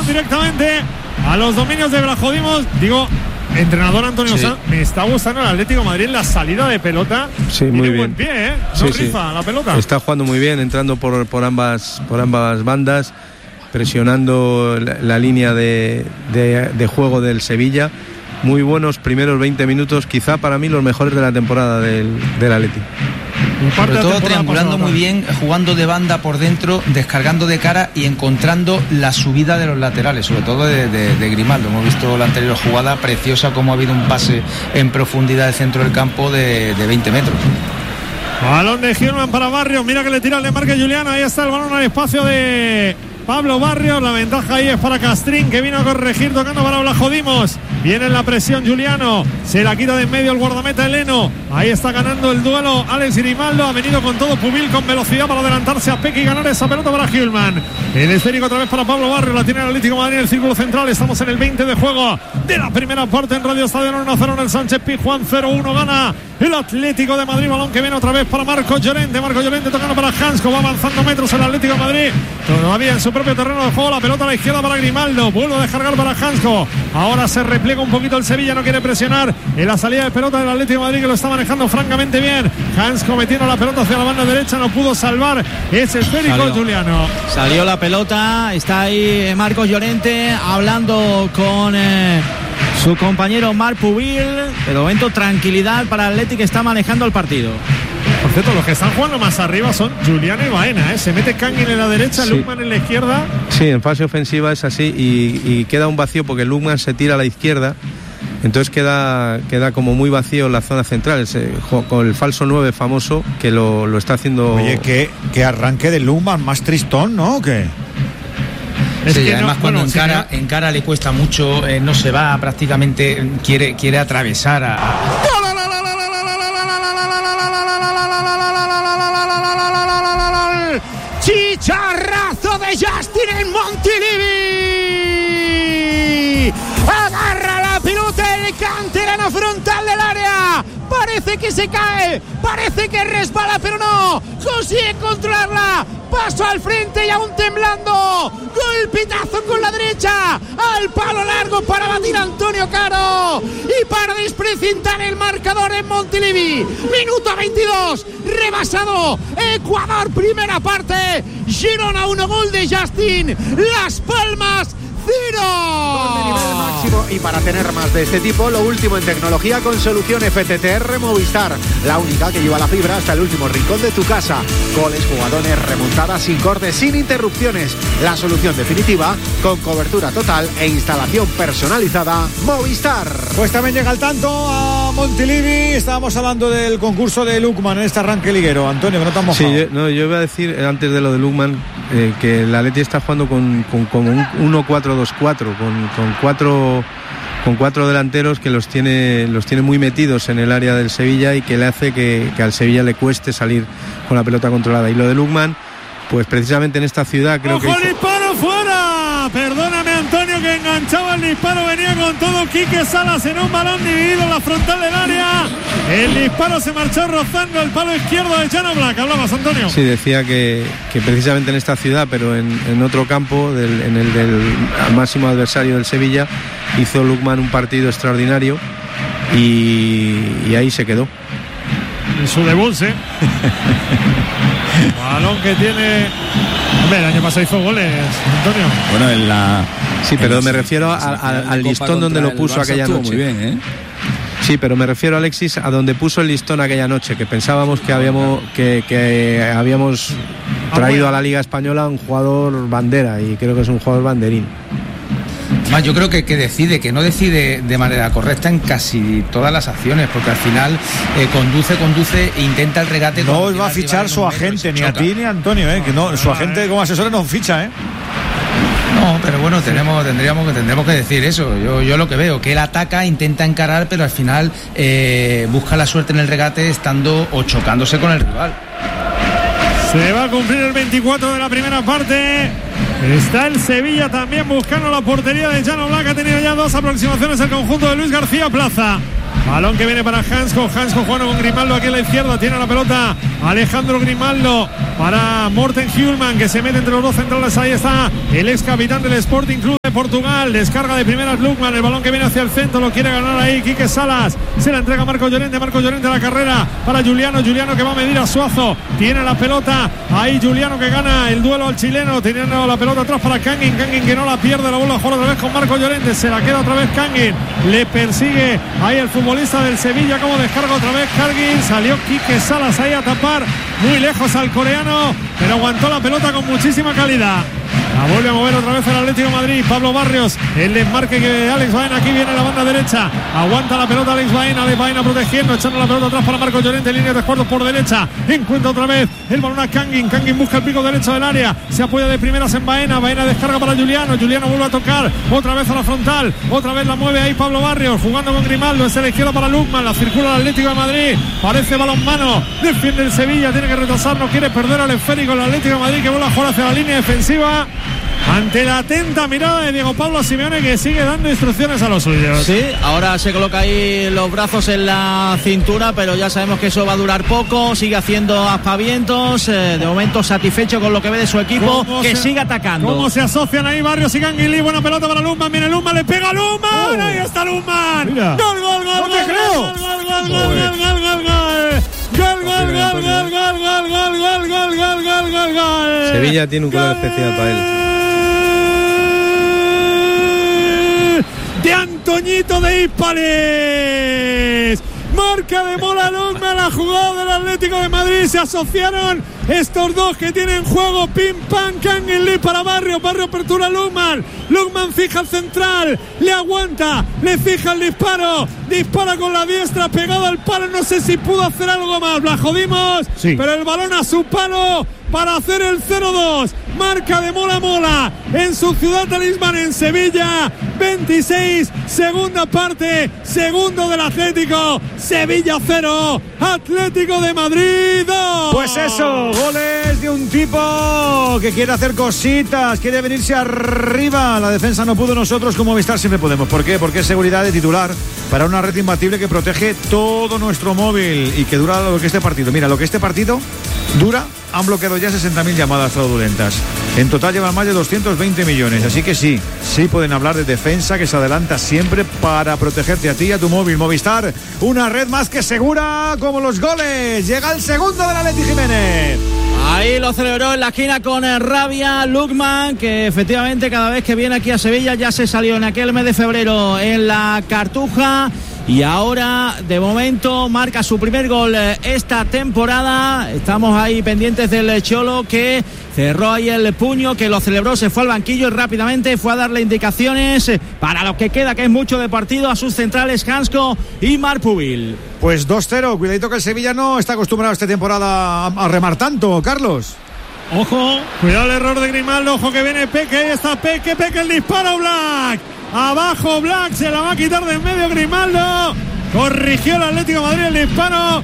directamente a los dominios de Blajodimos. Digo, entrenador Antonio Sanz, me está gustando el Atlético de Madrid en la salida de pelota. Sí, muy bien. Buen pie, no rifa la pelota. Está jugando muy bien, entrando por ambas bandas, presionando la línea de juego del Sevilla. Muy buenos primeros 20 minutos, quizá para mí los mejores de la temporada del Atleti. Sobre todo triangulando muy bien, jugando de banda por dentro, descargando de cara y encontrando la subida de los laterales, sobre todo de Grimaldo. Hemos visto la anterior jugada preciosa, como ha habido un pase en profundidad del centro del campo de 20 metros. Balón de Gilman para Barrios, mira que le tira el de Marque Juliano, ahí está el balón al espacio de Pablo Barrios, la ventaja ahí es para Castrín, que vino a corregir tocando para Blajodimos. Viene en la presión Juliano, se la quita de en medio el guardameta Eleno, ahí está ganando el duelo Alex Grimaldo, ha venido con todo Pubil con velocidad para adelantarse a Peque y ganar esa pelota para Gilman. El esférico otra vez para Pablo Barrios, la tiene el Atlético de Madrid en el círculo central, estamos en el 20 de juego de la primera parte en Radio Estadio 1-0 en el Sánchez Pizjuán, 0-1 gana el Atlético de Madrid, balón que viene otra vez para Marcos Llorente tocando para Hansko, va avanzando metros el Atlético de Madrid, todavía en su propio terreno de juego, la pelota a la izquierda para Grimaldo, vuelve a descargar para Hansko, ahora se repliega un poquito el Sevilla, no quiere presionar en la salida de pelota del Atlético de Madrid, que lo está manejando francamente bien. Hansko metiendo la pelota hacia la banda derecha, no pudo salvar ese esférico. Juliano. Salió la pelota, está ahí Marcos Llorente hablando con su compañero Marc Pubil. De momento tranquilidad para el Atleti, que está manejando el partido. Por cierto, los que están jugando más arriba son Juliano y Baena, se mete Kangin en la derecha, sí. Lukman en la izquierda. Sí, en fase ofensiva es así y queda un vacío porque Lukman se tira a la izquierda, entonces queda como muy vacío en la zona central, con el falso 9 famoso que lo está haciendo. Oye, que arranque de Lukman más tristón, ¿no? ¿O qué? Sí, que además cuando en cara le cuesta mucho, no se va prácticamente, quiere atravesar a... Chicharrazo de Justin en Montilivi. Agarra la pelota el canterano frontal del área. Parece que se cae, parece que resbala, pero no consigue controlarla. Paso al frente y aún temblando. Golpetazo con la derecha al palo largo para batir a Antonio Caro y para desprecintar el marcador en Montilivi. Minuto 22, rebasado Ecuador, primera parte. Girona 1, gol de Justin. Las Palmas 0. De nivel máximo, y para tener más de este tipo, lo último en tecnología con solución FTTR Movistar, la única que lleva la fibra hasta el último rincón de tu casa. Goles, jugadores, remontadas sin cortes, sin interrupciones. La solución definitiva con cobertura total e instalación personalizada Movistar. Pues también llega el tanto a Montilivi. Estábamos hablando del concurso de Lukman en este arranque liguero. Antonio, que no te has mojado. Sí, yo iba a decir antes de lo de Lukman que el Atleti está jugando con un 1-4-2-4, con cuatro delanteros que los tiene muy metidos en el área del Sevilla y que le hace que al Sevilla le cueste salir con la pelota controlada. Y lo de Lukman, pues precisamente en esta ciudad creo ¡ojo, el disparo fuera! Perdóname, Antonio, que enganchaba el disparo, venía con todo Quique Salas en un balón dividido en la frontal del área. El disparo se marchó rozando el palo izquierdo de Jan Oblak. ¿Hablabas, Antonio? Sí, decía que precisamente en esta ciudad, pero en otro campo, en el del máximo adversario del Sevilla, hizo Lukman un partido extraordinario y ahí se quedó. En su debut, ¿sí? Balón que tiene... Hombre, el año pasado hizo goles, Antonio. Bueno, en la... Sí, pero me refiero al listón donde lo puso aquella noche. Muy bien, ¿eh? Sí, pero me refiero, Alexis, a donde puso el listón aquella noche, que pensábamos que habíamos traído a la Liga Española un jugador bandera, y creo que es un jugador banderín. Además, yo creo que no decide de manera correcta en casi todas las acciones, porque al final conduce e intenta el regate. No os va a fichar su agente, ni a ti ni a Antonio, que no, su agente como asesor no ficha, No, pero bueno, tendríamos que decir eso. Yo lo que veo, que él ataca, intenta encarar, pero al final busca la suerte en el regate estando o chocándose con el rival. Se va a cumplir el 24 de la primera parte. Está el Sevilla también buscando la portería de Jan Oblak. Ha tenido ya dos aproximaciones el conjunto de Luis García Plaza. Balón que viene para Hansko jugando con Grimaldo aquí a la izquierda. Tiene la pelota Alejandro Grimaldo para Morten Hjulman, que se mete entre los dos centrales. Ahí está el ex capitán del Sporting Club de Portugal. Descarga de primeras Lukman, el balón que viene hacia el centro, lo quiere ganar ahí Quique Salas, se la entrega Marcos Llorente a la carrera para Juliano que va a medir a Suazo, tiene la pelota ahí Juliano, que gana el duelo al chileno, teniendo la pelota atrás para Kangin que no la pierde, la vuelve a jugar otra vez con Marcos Llorente, se la queda otra vez Kangin, le persigue ahí el futbolista del Sevilla, como descarga otra vez Kangin, salió Quique Salas ahí a tapar muy lejos al coreano, pero aguantó la pelota con muchísima calidad. La vuelve a mover otra vez el Atlético de Madrid. Pablo Barrios, el desmarque que Alex Baena, aquí viene la banda derecha, aguanta la pelota Alex Baena protegiendo, echando la pelota atrás para Marcos Llorente, línea de cuartos por derecha, encuentra otra vez el balón a Kangin busca el pico derecho del área, se apoya de primeras en Baena descarga para Juliano vuelve a tocar otra vez a la frontal, otra vez la mueve ahí Pablo Barrios, jugando con Grimaldo, es el izquierdo para Lukman, la circula el Atlético de Madrid, parece balón mano, defiende el Sevilla, tiene que retrasar, no quiere perder al esférico el Atlético de Madrid, que vuelve a jugar hacia la línea defensiva ante la atenta mirada de Diego Pablo Simeone, que sigue dando instrucciones a los suyos. Sí, ahora se coloca ahí los brazos en la cintura, pero ya sabemos que eso va a durar poco, sigue haciendo aspavientos, de momento satisfecho con lo que ve de su equipo, que sigue atacando. Cómo se asocian ahí Barrios y Canguilí, buena pelota para Lukman, viene Lukman, le pega a Lukman, ahí está Lukman, gol, no te creo, gol. Sevilla tiene un color especial para él. De Antoñito de Hispales, marca de Mola Lukman, la jugada del Atlético de Madrid, se asociaron estos dos que tienen juego, pim pam, Kangin Lee para Barrio apertura Lukman fija el central, le aguanta, le fija el dispara con la diestra, pegado al palo, no sé si pudo hacer algo más, la jodimos, sí. Pero el balón a su palo para hacer el 0-2, marca de Mola en su ciudad talismán en Sevilla, 26, segunda parte, segundo del Atlético, Sevilla 0, Atlético de Madrid 2. Pues eso, goles de un tipo que quiere hacer cositas, quiere venirse arriba, la defensa no pudo, nosotros como Movistar siempre podemos. ¿Por qué? Porque es seguridad de titular para una red imbatible que protege todo nuestro móvil y que dura lo que este partido. Mira, lo que este partido dura, han bloqueado ya 60.000 llamadas fraudulentas. En total llevan más de 220 millones. Así que sí pueden hablar de defensa que se adelanta siempre para protegerte a ti y a tu móvil. Movistar, una red más que segura como los goles. Llega el segundo del Atleti Jiménez. Ahí lo celebró en la esquina con rabia Lukman, que efectivamente cada vez que viene aquí a Sevilla ya se salió en aquel mes de febrero en la Cartuja. Y ahora, de momento, marca su primer gol esta temporada. Estamos ahí pendientes del Cholo, que cerró ahí el puño, que lo celebró, se fue al banquillo y rápidamente fue a darle indicaciones para lo que queda, que es mucho de partido, a sus centrales Hansko y Marpubil. Pues 2-0, cuidadito que el Sevilla no está acostumbrado esta temporada a remar tanto, Carlos. Ojo, cuidado el error de Grimaldo, ojo que viene Peque, ahí está Peque el disparo, Black. Abajo Black, se la va a quitar de en medio Grimaldo. Corrigió el Atlético de Madrid el disparo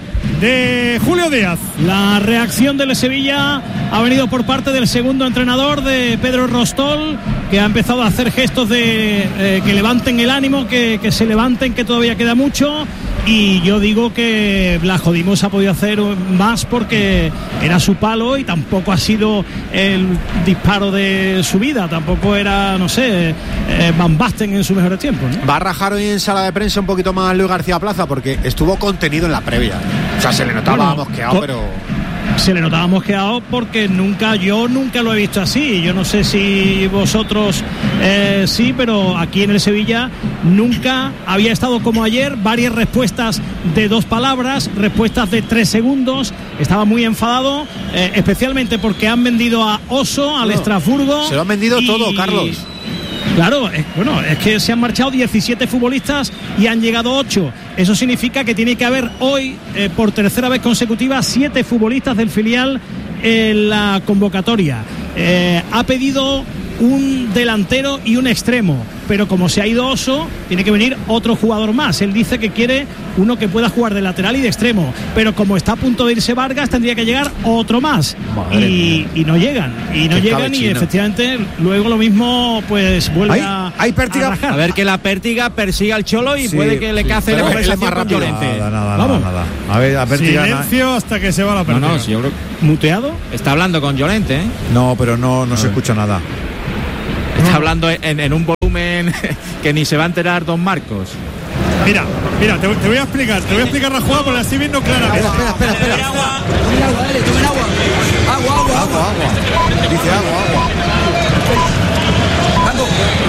de Julio Díaz. La reacción del Sevilla ha venido por parte del segundo entrenador, de Pedro Rostol, que ha empezado a hacer gestos de que levanten el ánimo, que se levanten, que todavía queda mucho. Y yo digo que Blasco Dimos ha podido hacer más porque era su palo y tampoco ha sido el disparo de su vida, tampoco era, no sé, Van Basten en sus mejores tiempos, ¿no? Va a rajar hoy en sala de prensa un poquito más Luis García Plaza porque estuvo contenido en la previa. O sea, se le notaba mosqueado, pero... Se le notaba mosqueado porque yo nunca lo he visto así. Yo no sé si vosotros sí, pero aquí en el Sevilla nunca había estado como ayer. Varias respuestas de 2 palabras, respuestas de 3 segundos. Estaba muy enfadado, especialmente porque han vendido a Oso, al Estrasburgo. Se lo han vendido todo, Carlos. Claro, es que se han marchado 17 futbolistas y han llegado 8. Eso significa que tiene que haber hoy, por tercera vez consecutiva, 7 futbolistas del filial en la convocatoria. Ha pedido un delantero y un extremo. pero como se ha ido Oso, tiene que venir otro jugador más. Él dice que quiere uno que pueda jugar de lateral y de extremo, pero como está a punto de irse Vargas, tendría que llegar otro más. Y no llegan, y efectivamente luego lo mismo pues vuelve hay Pértiga. A ver que la Pértiga persiga al Cholo y puede que le cace la conversación con Llorente. Nada. A ver, a Pértiga. Silencio hasta que se va la Pértiga. No, si yo creo muteado. Está hablando con Llorente, ¿eh? No, pero no se escucha nada. Está hablando en un volumen que ni se va a enterar don Marcos. Mira, te voy a explicar la jugada porque la estoy viendo claramente. Espera. Agua, dale, tomen agua. Agua. Dice agua. Ando.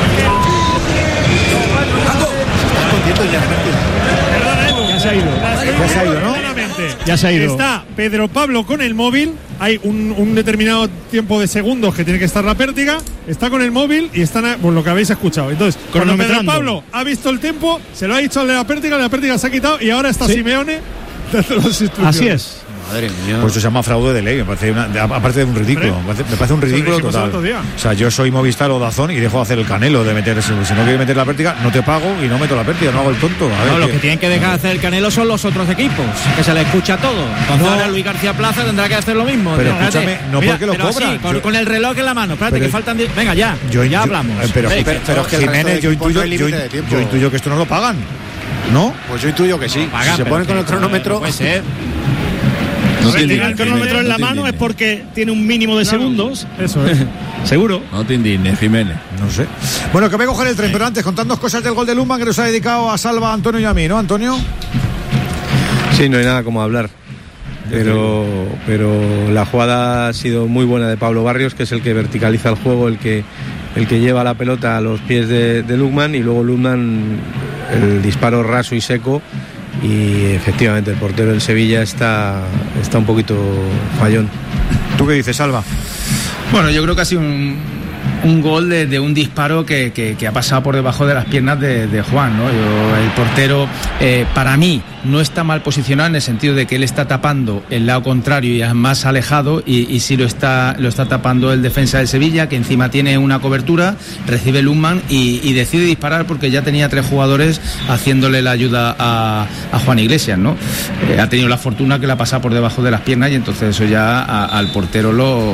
Perdona, Edu. Ya se ha ido. Ya se ha ido, ¿no? Ya se ha ido. Está Pedro Pablo con el móvil. Hay un determinado tiempo de segundos que tiene que estar la Pértiga. Está con el móvil y están por lo que habéis escuchado. Entonces, cuando Pedro Pablo ha visto el tiempo, se lo ha dicho al de la Pértiga se ha quitado y ahora está Simeone dando las instrucciones. Así es. Madre mía. Pues eso se llama fraude de ley, me parece aparte de un ridículo. Me parece un ridículo total. O sea, yo soy Movistar o Dazón y dejo de hacer el Canelo de meter eso. Si no quiero meter la Pértiga, no te pago y no meto la Pértiga, no hago el tonto. Los que tienen que dejar de hacer el Canelo son los otros equipos, que se le escucha todo. Entonces ahora Luis García Plaza tendrá que hacer lo mismo. Pero escúchame, no porque lo cobran. Sí, con el reloj en la mano. Espérate, que faltan 10. Venga, ya hablamos. Pero Jiménez, yo intuyo que esto no lo pagan, ¿no? Pues yo intuyo que sí. Si se ponen con el cronómetro. Puede ser. Si tiene el cronómetro en la mano es porque tiene un mínimo de segundos. Eso es. Seguro. No te indignes, Jiménez. No sé. Bueno, que voy a coger el tren, pero antes contadnos cosas del gol de Lundman que nos ha dedicado a Salva, Antonio y a mí, ¿no, Antonio? Sí, no hay nada como hablar. Pero la jugada ha sido muy buena de Pablo Barrios, que es el que verticaliza el juego, el que lleva la pelota a los pies de Lundman, y luego Lundman el disparo raso y seco. Y efectivamente el portero del Sevilla está un poquito fallón. ¿Tú qué dices, Salva? Bueno, yo creo que ha sido un gol de un disparo que ha pasado por debajo de las piernas de Juan, ¿no? El portero, para mí, no está mal posicionado en el sentido de que él está tapando el lado contrario y es más alejado, y sí lo está tapando el defensa del Sevilla, que encima tiene una cobertura, recibe Lundman y decide disparar porque ya tenía 3 jugadores haciéndole la ayuda a Juan Iglesias, ¿no? Ha tenido la fortuna que la pasa por debajo de las piernas y entonces eso ya al portero lo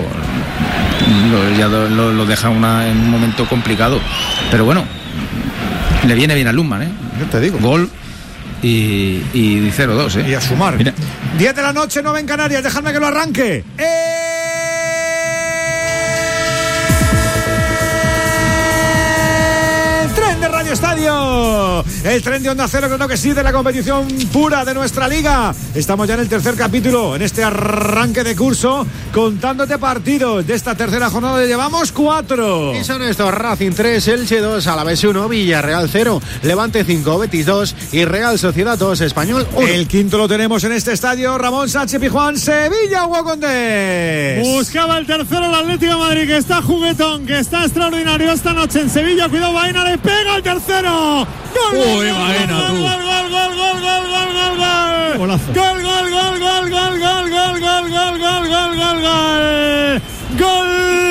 deja en un momento complicado, pero bueno, le viene bien a Lundman, Yo te digo. Gol y 0-2, Y a sumar. Mira. 10 de la noche, 9 en Canarias, dejadme que lo arranque. Radio Estadio, el tren de Onda Cero, creo que sí, de la competición pura de nuestra liga. Estamos ya en el tercer capítulo, en este arranque de curso, contándote partidos de esta tercera jornada. Llevamos 4. Y son estos: Racing 3, Elche 2, Alavés 1, Villarreal 0, Levante 5, Betis 2 y Real Sociedad 2, Español 1. El quinto lo tenemos en este estadio, Ramón Sánchez Pizjuán, Sevilla, Huacondés. Buscaba el tercero el Atlético de Madrid, que está juguetón, que está extraordinario esta noche en Sevilla. Cuidado, Baena, le pega el tercero. ¡Gol! ¡Uy, Baena, tú! ¡Gol! Golazo. ¡Gol! ¡Gol!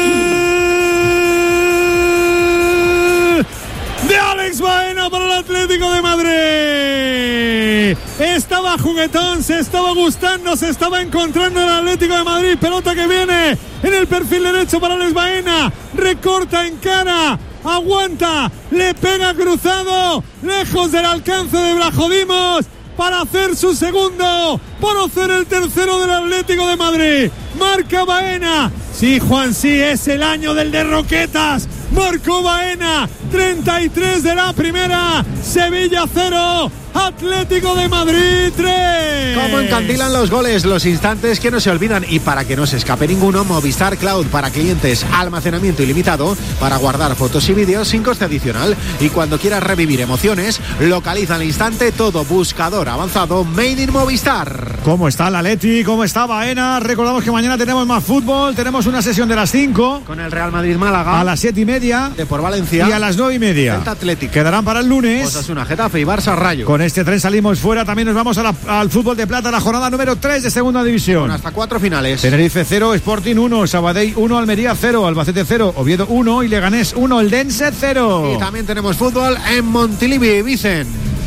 De Alex Baena para el Atlético de Madrid. Estaba juguetón, se estaba gustando, se estaba encontrando el Atlético de Madrid. Pelota que viene en el perfil derecho para Alex Baena. Recorta en cara. Aguanta, le pega cruzado, lejos del alcance de Blajodimos, para hacer su segundo, para hacer el tercero del Atlético de Madrid. Marca Baena. Sí, Juan, sí, es el año del de Roquetas. Marcó Baena, 33 de la primera. Sevilla 0, Atlético de Madrid 3. Como encandilan los goles, los instantes que no se olvidan, y para que no se escape ninguno, Movistar Cloud para clientes, almacenamiento ilimitado para guardar fotos y vídeos sin coste adicional. Y cuando quieras revivir emociones, localiza al instante todo. Buscador avanzado Made in Movistar. ¿Cómo está el Atleti? ¿Cómo está Baena? Recordamos que mañana tenemos más fútbol. Tenemos una sesión de las 5 con el Real Madrid-Málaga a las 7:30 de por Valencia y a las 9:30 Celta Atlético. Quedarán para el lunes Osasuna, Getafe y Barça Rayo. Con este tren salimos fuera. También nos vamos al fútbol de plata, la jornada número 3 de segunda división. Con hasta 4 finales. Tenerife 0, Sporting 1, Sabadell 1, Almería 0, Albacete 0, Oviedo 1 y Leganés 1, Eldense 0. Y también tenemos fútbol en Montilivi, Vicen.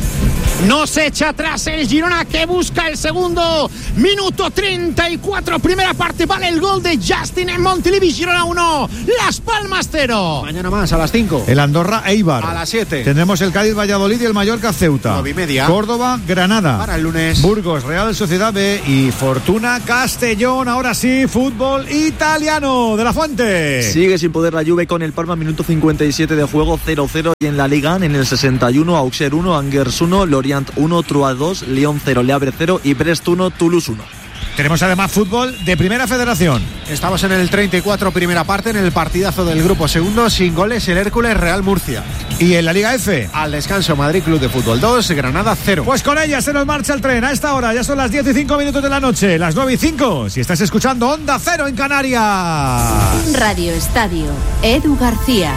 No se echa atrás el Girona, que busca el segundo. Minuto 34, primera parte. Vale el gol de Justin en Montilivi. Girona 1, Las Palmas 0. Mañana más a las 5. El Andorra Eibar. A las 7. Tendremos el Cádiz Valladolid y el Mallorca Ceuta. 9:30. Córdoba Granada. Para el lunes. Burgos Real Sociedad B y Fortuna Castellón. Ahora sí, fútbol italiano. De la Fuente. Sigue sin poder la Juve con el Parma, minuto 57 de juego, 0-0. Y en la Liga, en el 61, Auxerre 1, Angers 1, Lorient 1, Troyes 2, Lyon 0, Le Havre 0 y Brest 1, Toulouse 1. Tenemos además fútbol de Primera Federación. Estamos en el 34, primera parte, en el partidazo del grupo segundo, sin goles, el Hércules Real Murcia. Y en la Liga F, al descanso, Madrid Club de Fútbol 2, Granada 0. Pues con ella se nos marcha el tren. A esta hora ya son las 10:05 de la noche, las 9:05. Si estás escuchando Onda Cero en Canarias. Radio Estadio, Edu García.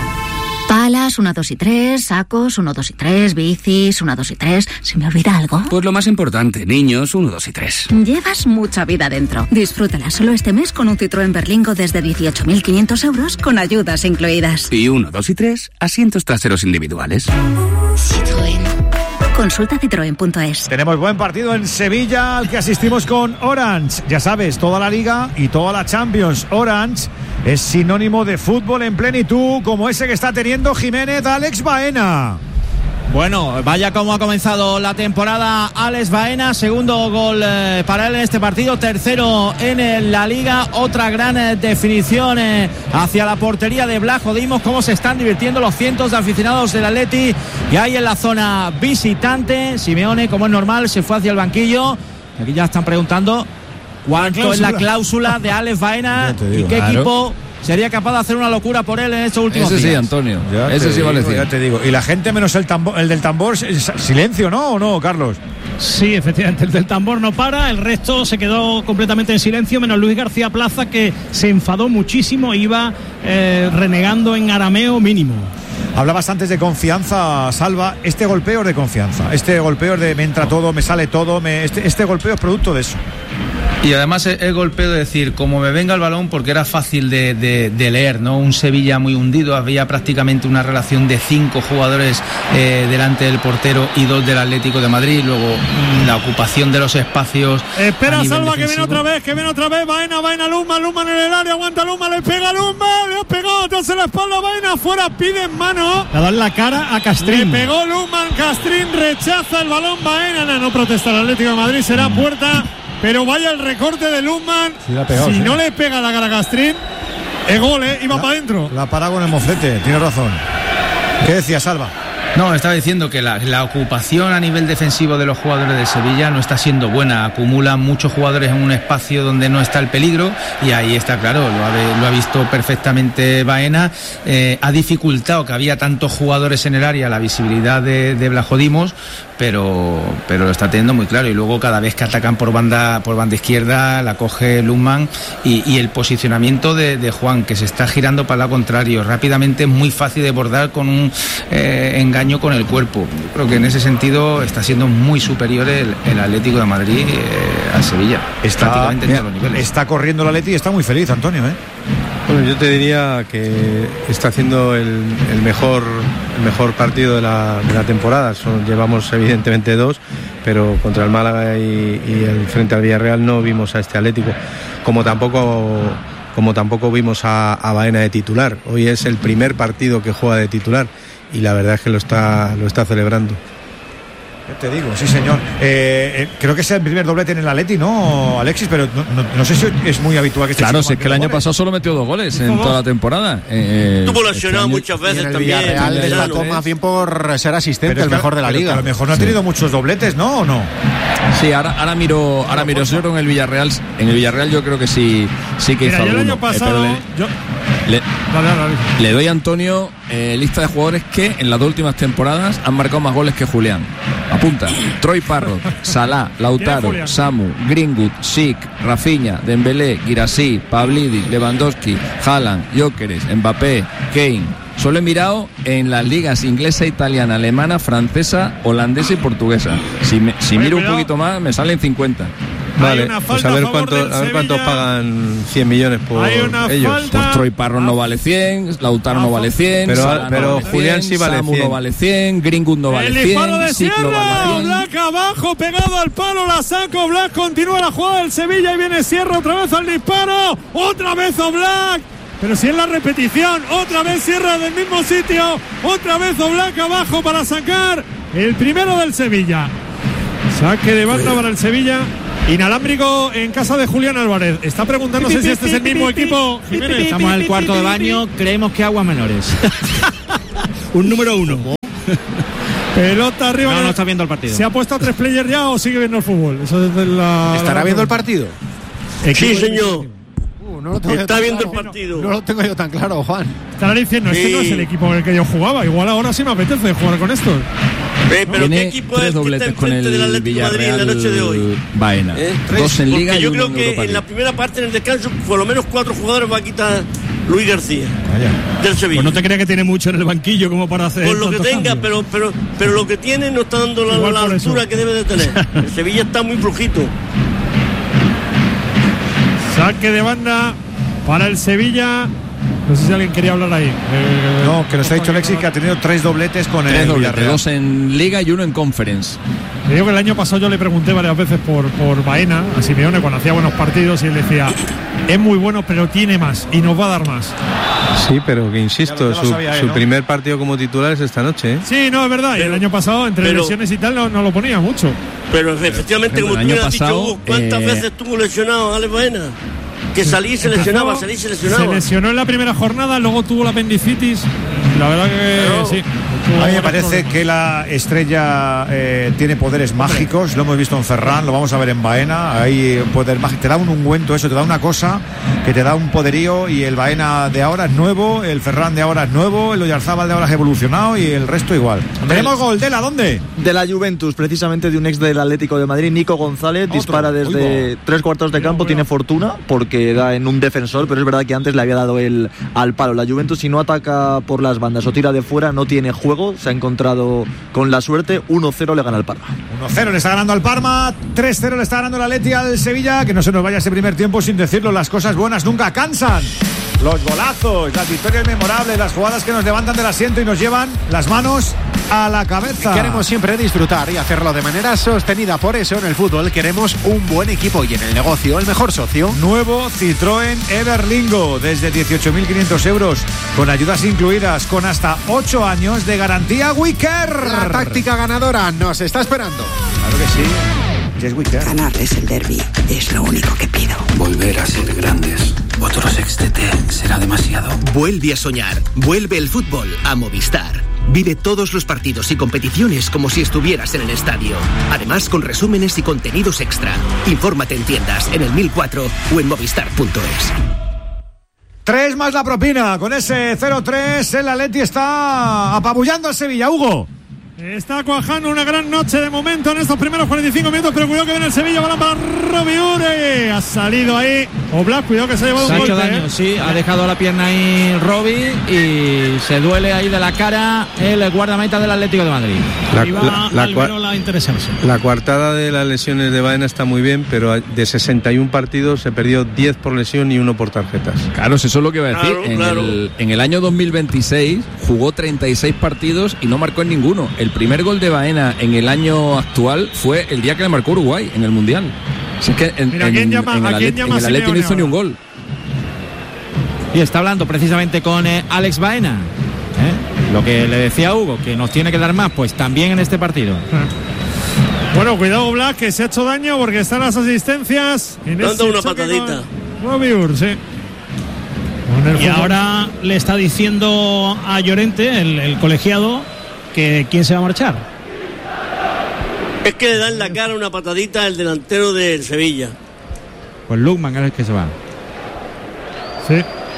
Palas, 1, 2 y 3, sacos, 1, 2 y 3, bicis, 1, 2 y 3. ¿Se me olvida algo? Pues lo más importante, niños, 1, 2 y 3. Llevas mucha vida dentro. Disfrútala solo este mes con un Citroën Berlingo desde 18.500 euros con ayudas incluidas. Y 1, 2 y 3, asientos traseros individuales. Citroën. Consulta citroen.es. Tenemos buen partido en Sevilla al que asistimos con Orange. Ya sabes, toda la Liga y toda la Champions. Orange es sinónimo de fútbol en plenitud, como ese que está teniendo Jiménez Alex Baena. Bueno, vaya como ha comenzado la temporada Alex Baena, segundo gol para él en este partido, tercero en la Liga, otra gran definición hacia la portería de Blajo. Dimos cómo se están divirtiendo los cientos de aficionados del Atleti, y ahí en la zona visitante, Simeone, como es normal, se fue hacia el banquillo. Aquí ya están preguntando cuánto es la cláusula de Alex Baena y qué equipo sería capaz de hacer una locura por él en estos últimos días. Ese sí, Antonio. Ese sí vale. Ya te digo. Y la gente menos el del tambor, silencio, ¿no? ¿O no, Carlos? Sí, efectivamente, el del tambor no para, el resto se quedó completamente en silencio, menos Luis García Plaza, que se enfadó muchísimo, iba renegando en arameo mínimo. Hablabas antes de confianza, Salva. Este golpeo es de confianza. Este golpeo es de me entra todo, me sale todo. Este golpeo es producto de eso. Y además el golpeo de decir, como me venga el balón, porque era fácil de leer, ¿no? Un Sevilla muy hundido, había prácticamente una relación de 5 jugadores delante del portero y 2 del Atlético de Madrid, luego la ocupación de los espacios. Espera, Salva, defensivo. que viene otra vez, Baena, Luma en el área, aguanta Luma, le pega Luma, le ha pegado atrás en la espalda, Baena, fuera, pide en mano. Le da la cara a Castrín. Le pegó Luma, Castrín rechaza el balón, Baena, no protesta el Atlético de Madrid, será puerta. Pero vaya el recorte de Lundman. Si no le pega la cara a Castrín, es gol, iba para adentro. La parada con el moflete, tiene razón. ¿Qué decía, Salva? No, estaba diciendo que la ocupación a nivel defensivo de los jugadores de Sevilla no está siendo buena. Acumulan muchos jugadores en un espacio donde no está el peligro, y ahí está claro, lo ha visto perfectamente Baena. Ha dificultado que había tantos jugadores en el área la visibilidad de Blajodimos, pero lo está teniendo muy claro. Y luego cada vez que atacan por banda izquierda la coge Lundman, y el posicionamiento de Juan, que se está girando para el lado contrario rápidamente, es muy fácil de bordar con un engaño con el cuerpo. Yo creo que en ese sentido está siendo muy superior el Atlético de Madrid a Sevilla, prácticamente en todos los niveles. Está corriendo el Atleti y está muy feliz, Antonio, Bueno, yo te diría que está haciendo el mejor partido de la temporada. Llevamos evidentemente 2, pero contra el Málaga y el frente al Villarreal no vimos a este Atlético, como tampoco vimos a Baena de titular. Hoy es el primer partido que juega de titular y la verdad es que lo está celebrando. Te digo, sí señor. Creo que es el primer doblete en el Atleti, ¿no, Alexis? Pero no sé si es muy habitual que esté. Claro, si es que el año pasado solo metió 2 goles en toda la temporada. Estuvo lesionado muchas veces el también. Villarreal destacó más bien por ser asistente, el mejor de la liga. A lo mejor no ha tenido muchos dobletes, ¿no? ¿O no? Sí, ahora miro yo en el Villarreal yo creo que sí que hizo alguno. El año pasado Le doy a Antonio lista de jugadores que en las 2 últimas temporadas han marcado más goles que Julián. Apunta: Troy Parrott, Salah, Lautaro, Samu, Greenwood, Schick, Rafinha, Dembélé, Guirassy, Pavlidis, Lewandowski, Haaland, Gyökeres, Mbappé, Kane. Solo he mirado en las ligas inglesa, italiana, alemana, francesa, holandesa y portuguesa. Si miro un poquito más, me salen 50. Vale, pues a ver cuántos pagan 100 millones por ellos. Pues Troy Parrott no vale 100, Lautaro no vale 100, pero Julián sí vale 100. Samu no vale 100, Greenwood no vale 100. El disparo de Schick no vale 100. Black abajo, pegado al palo, la saca Black, continúa la jugada del Sevilla y viene Sierra otra vez al disparo, otra vez Black. Pero si es la repetición, otra vez Sierra del mismo sitio, otra vez Black abajo para sacar el primero del Sevilla. Saque de banda para el Sevilla. Inalámbrico en casa de Julián Álvarez. Está preguntándose si este es el mismo equipo. Jiménez. Estamos en el cuarto de baño, creemos que aguas menores. Un número 1. Pelota arriba. No está viendo el partido. ¿Se ha puesto a 3 players ya o sigue viendo el fútbol? Eso es ¿Estará viendo el partido? Sí, señor. Está viendo el partido. No lo tengo yo tan claro, Juan. Estará diciendo, este no es el equipo con el que yo jugaba. Igual ahora sí me apetece jugar con esto. Pero ¿qué equipo es el que está enfrente del Atlético de Madrid en la noche de hoy? Baena. 2 en Liga y yo 1 creo en que Europa en la primera parte, en el descanso, por lo menos 4 jugadores va a quitar Luis García del Sevilla. Pues no te creas que tiene mucho en el banquillo como para hacer. Por lo que tenga, pero lo que tiene no está dando la altura que debe de tener. El Sevilla está muy flojito. Saque de banda para el Sevilla. No sé si alguien quería hablar ahí. No, que nos ha dicho Alexis que ha tenido 3 dobletes con el Villarreal. 2 en Liga y 1 en Conference. Te digo que el año pasado yo le pregunté varias veces por Baena a Simeone cuando hacía buenos partidos y él decía, es muy bueno pero tiene más y nos va a dar más. Sí, pero que insisto, su primer partido como titular es esta noche, ¿eh? Sí, no, es verdad. Y el año pasado, entre lesiones y tal, no lo ponía mucho. Pero efectivamente, como tú me has dicho, Hugo, ¿cuántas veces estuvo lesionado Alex Baena? Que salí y se lesionaba. Se lesionó en la primera jornada, luego tuvo la apendicitis. La verdad que sí. A mí me parece que la estrella tiene poderes mágicos. Lo hemos visto en Ferran, lo vamos a ver en Baena. Hay poder mágico. Te da un ungüento, eso te da una cosa que te da un poderío. Y el Baena de ahora es nuevo, el Ferran de ahora es nuevo, el Oyarzábal de ahora es evolucionado y el resto igual. Tenemos gol de ¿dónde? De la Juventus, precisamente de un ex del Atlético de Madrid, Nico González. Dispara desde 3 cuartos de campo, tiene fortuna porque da en un defensor, pero es verdad que antes le había dado al palo. La Juventus, si no ataca por las bandas o tira de fuera, no tiene juego. Se ha encontrado con la suerte. 1-0 le gana al Parma. 1-0 le está ganando al Parma. 3-0 le está ganando el Atleti al Sevilla. Que no se nos vaya ese primer tiempo sin decirlo. Las cosas buenas nunca cansan. Los golazos, las victorias memorables, las jugadas que nos levantan del asiento y nos llevan las manos a la cabeza. Queremos siempre disfrutar y hacerlo de manera sostenida. Por eso en el fútbol queremos un buen equipo y en el negocio el mejor socio. Nuevo Citroën Everlingo desde 18.500 euros con ayudas incluidas, con hasta 8 años de garantía Wicker. La táctica ganadora nos está esperando. Claro que sí. Es Wicker. Ganarles el derbi es lo único que pido. Volver a ser grandes. Otro sextete será demasiado. Vuelve a soñar. Vuelve el fútbol a Movistar. Vive todos los partidos y competiciones como si estuvieras en el estadio. Además, con resúmenes y contenidos extra. Infórmate en tiendas, en el 1004 o en movistar.es. 3 más la propina. Con ese 0-3, el Atleti está apabullando al Sevilla. Hugo. Está cuajando una gran noche de momento en estos primeros 45 minutos, pero cuidado que viene el Sevilla, balón para Robbie Ure. Ha salido ahí Oblak, cuidado que se ha llevado un golpe. Ha hecho daño, sí, ha dejado la pierna ahí Robbie y se duele ahí de la cara el guardameta del Atlético de Madrid. La coartada de las lesiones de Baena está muy bien, pero de 61 partidos se perdió 10 por lesión y 1 por tarjetas. Claro, eso es lo que iba a decir. En el año 2026 jugó 36 partidos y no marcó en ninguno. El primer gol de Baena en el año actual fue el día que le marcó Uruguay en el Mundial. Si es que en el Atleti no hizo ni un gol. Y está hablando precisamente con Alex Baena. Lo que le decía Hugo, que nos tiene que dar más, pues también en este partido. Bueno, cuidado Black, que se ha hecho daño porque están las asistencias. Dando una patadita. Sí. Y ahora le está diciendo a Llorente, el colegiado, que quién se va a marchar. Es que le da en la cara una patadita al delantero del Sevilla. Pues Lukman es el que se va. Sí.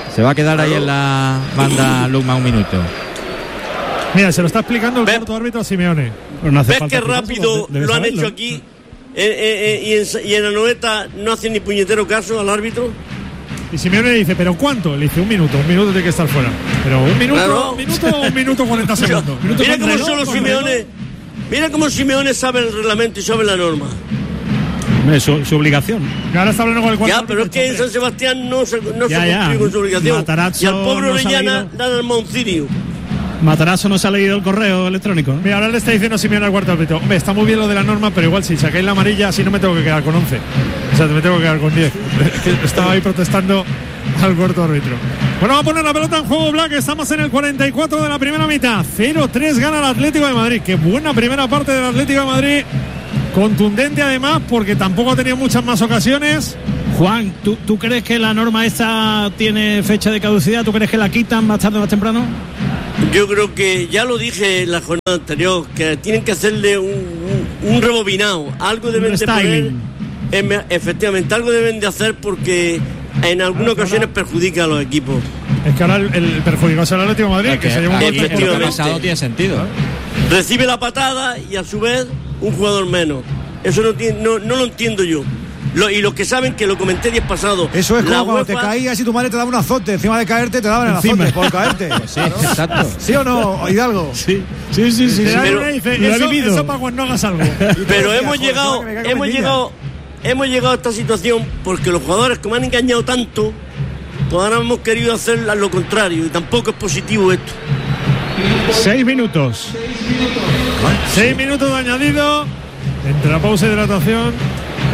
Se va a quedar ahí en la banda Lukman un minuto. Mira, se lo está explicando el cuarto árbitro a Simeone. No ¿ves qué rápido lo han hecho aquí? Y en la noveta no hacen ni puñetero caso al árbitro. Y Simeone le dice, ¿pero cuánto? Le dice, un minuto tiene que estar fuera. Pero un minuto, claro. un minuto 40 segundos. Mira cómo solo Simeone, mira cómo Simeone sabe el reglamento y sabe la norma. Su obligación. Y ahora está hablando con el cuarto. Ya, pero es que en San Sebastián no se cumplió con su obligación. Matarazzo, y al pobre Orellana le dan el Moncirio. Matarazzo no se ha leído el correo electrónico. Mira, ahora le está diciendo Simeone al cuarto árbitro, hombre, está muy bien lo de la norma, pero igual si sacáis la amarilla así no me tengo que quedar con 11. O sea, me tengo que quedar con 10. Estaba ahí protestando al cuarto árbitro. Bueno, va a poner la pelota en juego Black. Estamos en el 44 de la primera mitad. 0-3 gana el Atlético de Madrid. Qué buena primera parte del Atlético de Madrid. Contundente además, porque tampoco ha tenido muchas más ocasiones. Juan, ¿tú crees que la norma esta tiene fecha de caducidad? ¿Tú crees que la quitan más tarde o más temprano? Yo creo que ya lo dije en la jornada anterior, que tienen que hacerle un rebobinado. Algo deben de poner. Efectivamente, algo deben de hacer porque en algunas ocasiones perjudica a los equipos. Es que ahora el perjudicado es el Atlético de Madrid, que se lleva un gol. Efectivamente. Lo que ha pasado tiene sentido. Recibe la patada y a su vez un jugador menos. Eso no lo entiendo yo. Y los que saben, que lo comenté 10 pasado. Eso es como cuando te caías y tu madre te daba un azote. Encima de caerte te daban el azote por caerte. Sí, exacto. ¿Sí o no, Hidalgo? Sí. Pero eso para cuando no hagas algo. Pero hemos llegado a esta situación porque los jugadores, como han engañado tanto, pues ahora hemos querido hacer lo contrario. Y tampoco es positivo esto. 6 minutos. 6 minutos de añadido. Entre la pausa de hidratación.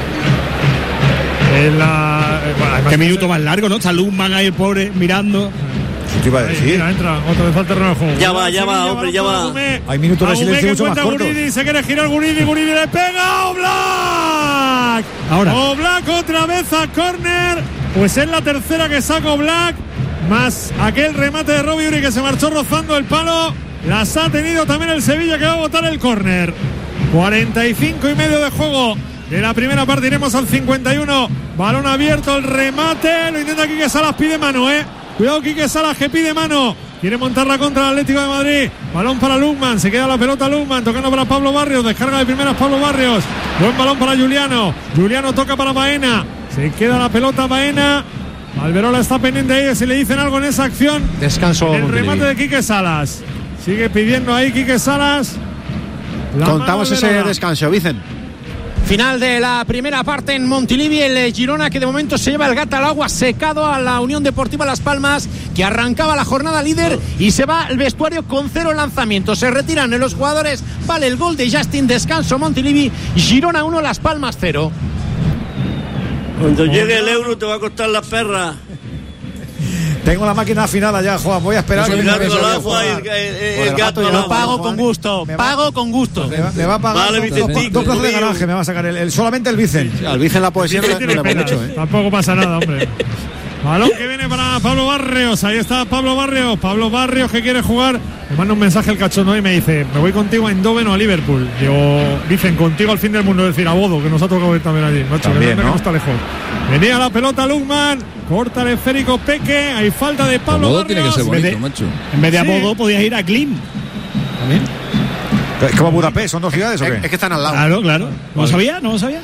Qué minuto más largo, ¿no? Está Lukman ahí, el pobre, mirando. ¿Qué te iba a decir? Entra, otra vez falta el juego. Ya va, hombre, ya va. Hay minutos de silencio mucho más cortos. Se quiere girar Guridi le pega Oblak. Ahora. Oblak otra vez a córner. Pues es la tercera que saca Oblak. Más aquel remate de Robbie Uri que se marchó rozando el palo. Las ha tenido también el Sevilla, que va a botar el córner. 45 y medio de juego de la primera parte. Iremos al 51. Balón abierto, el remate. Lo intenta Quique Salas, pide mano, Cuidado Quique Salas, que pide mano. Quiere montarla contra el Atlético de Madrid. Balón para Lukman. Se queda la pelota Lukman. Tocando para Pablo Barrios. Descarga de primeras Pablo Barrios. Buen balón para Juliano. Juliano toca para Baena. Se queda la pelota Baena. Alberola está pendiente ahí. Si le dicen algo en esa acción. Descanso. El remate de Quique Salas. Sigue pidiendo ahí Quique Salas. Contamos ese descanso, Vicen. Final de la primera parte en Montilivi, el Girona, que de momento se lleva el gato al agua, secado a la Unión Deportiva Las Palmas, que arrancaba la jornada líder y se va al vestuario con 0 lanzamientos. Se retiran los jugadores, vale el gol de Justin. Descanso Montilivi, Girona 1, Las Palmas 0. Cuando llegue el Euro te va a costar la perra. Tengo la máquina final allá, Juan. Voy a esperar. El gato lo pago con gusto. Pago con gusto. Me va a pagar dos plazas de garaje. Me va a sacar solamente el Vicen. Al Vicen la poesía no le hemos hecho. Tampoco pasa nada, hombre. Balón que viene para Pablo Barrios. Ahí está Pablo Barrios. Pablo Barrios, que quiere jugar. Me manda un mensaje el cachondo y me dice: me voy contigo a Eindhoven o a Liverpool. Digo, dicen contigo al fin del mundo. Es decir, a Bodo, que nos ha tocado ir también allí. Macho, también, ¿no? Está lejos. Venía la pelota Lukman. Corta el esférico Peque. Hay falta de Pablo Barrios. Tiene que ser bonito, macho. En vez de a Bodo podías ir a Klim. También. ¿Es como Budapest? ¿Son dos ciudades o qué? Es que están al lado. Claro. ¿No lo sabía?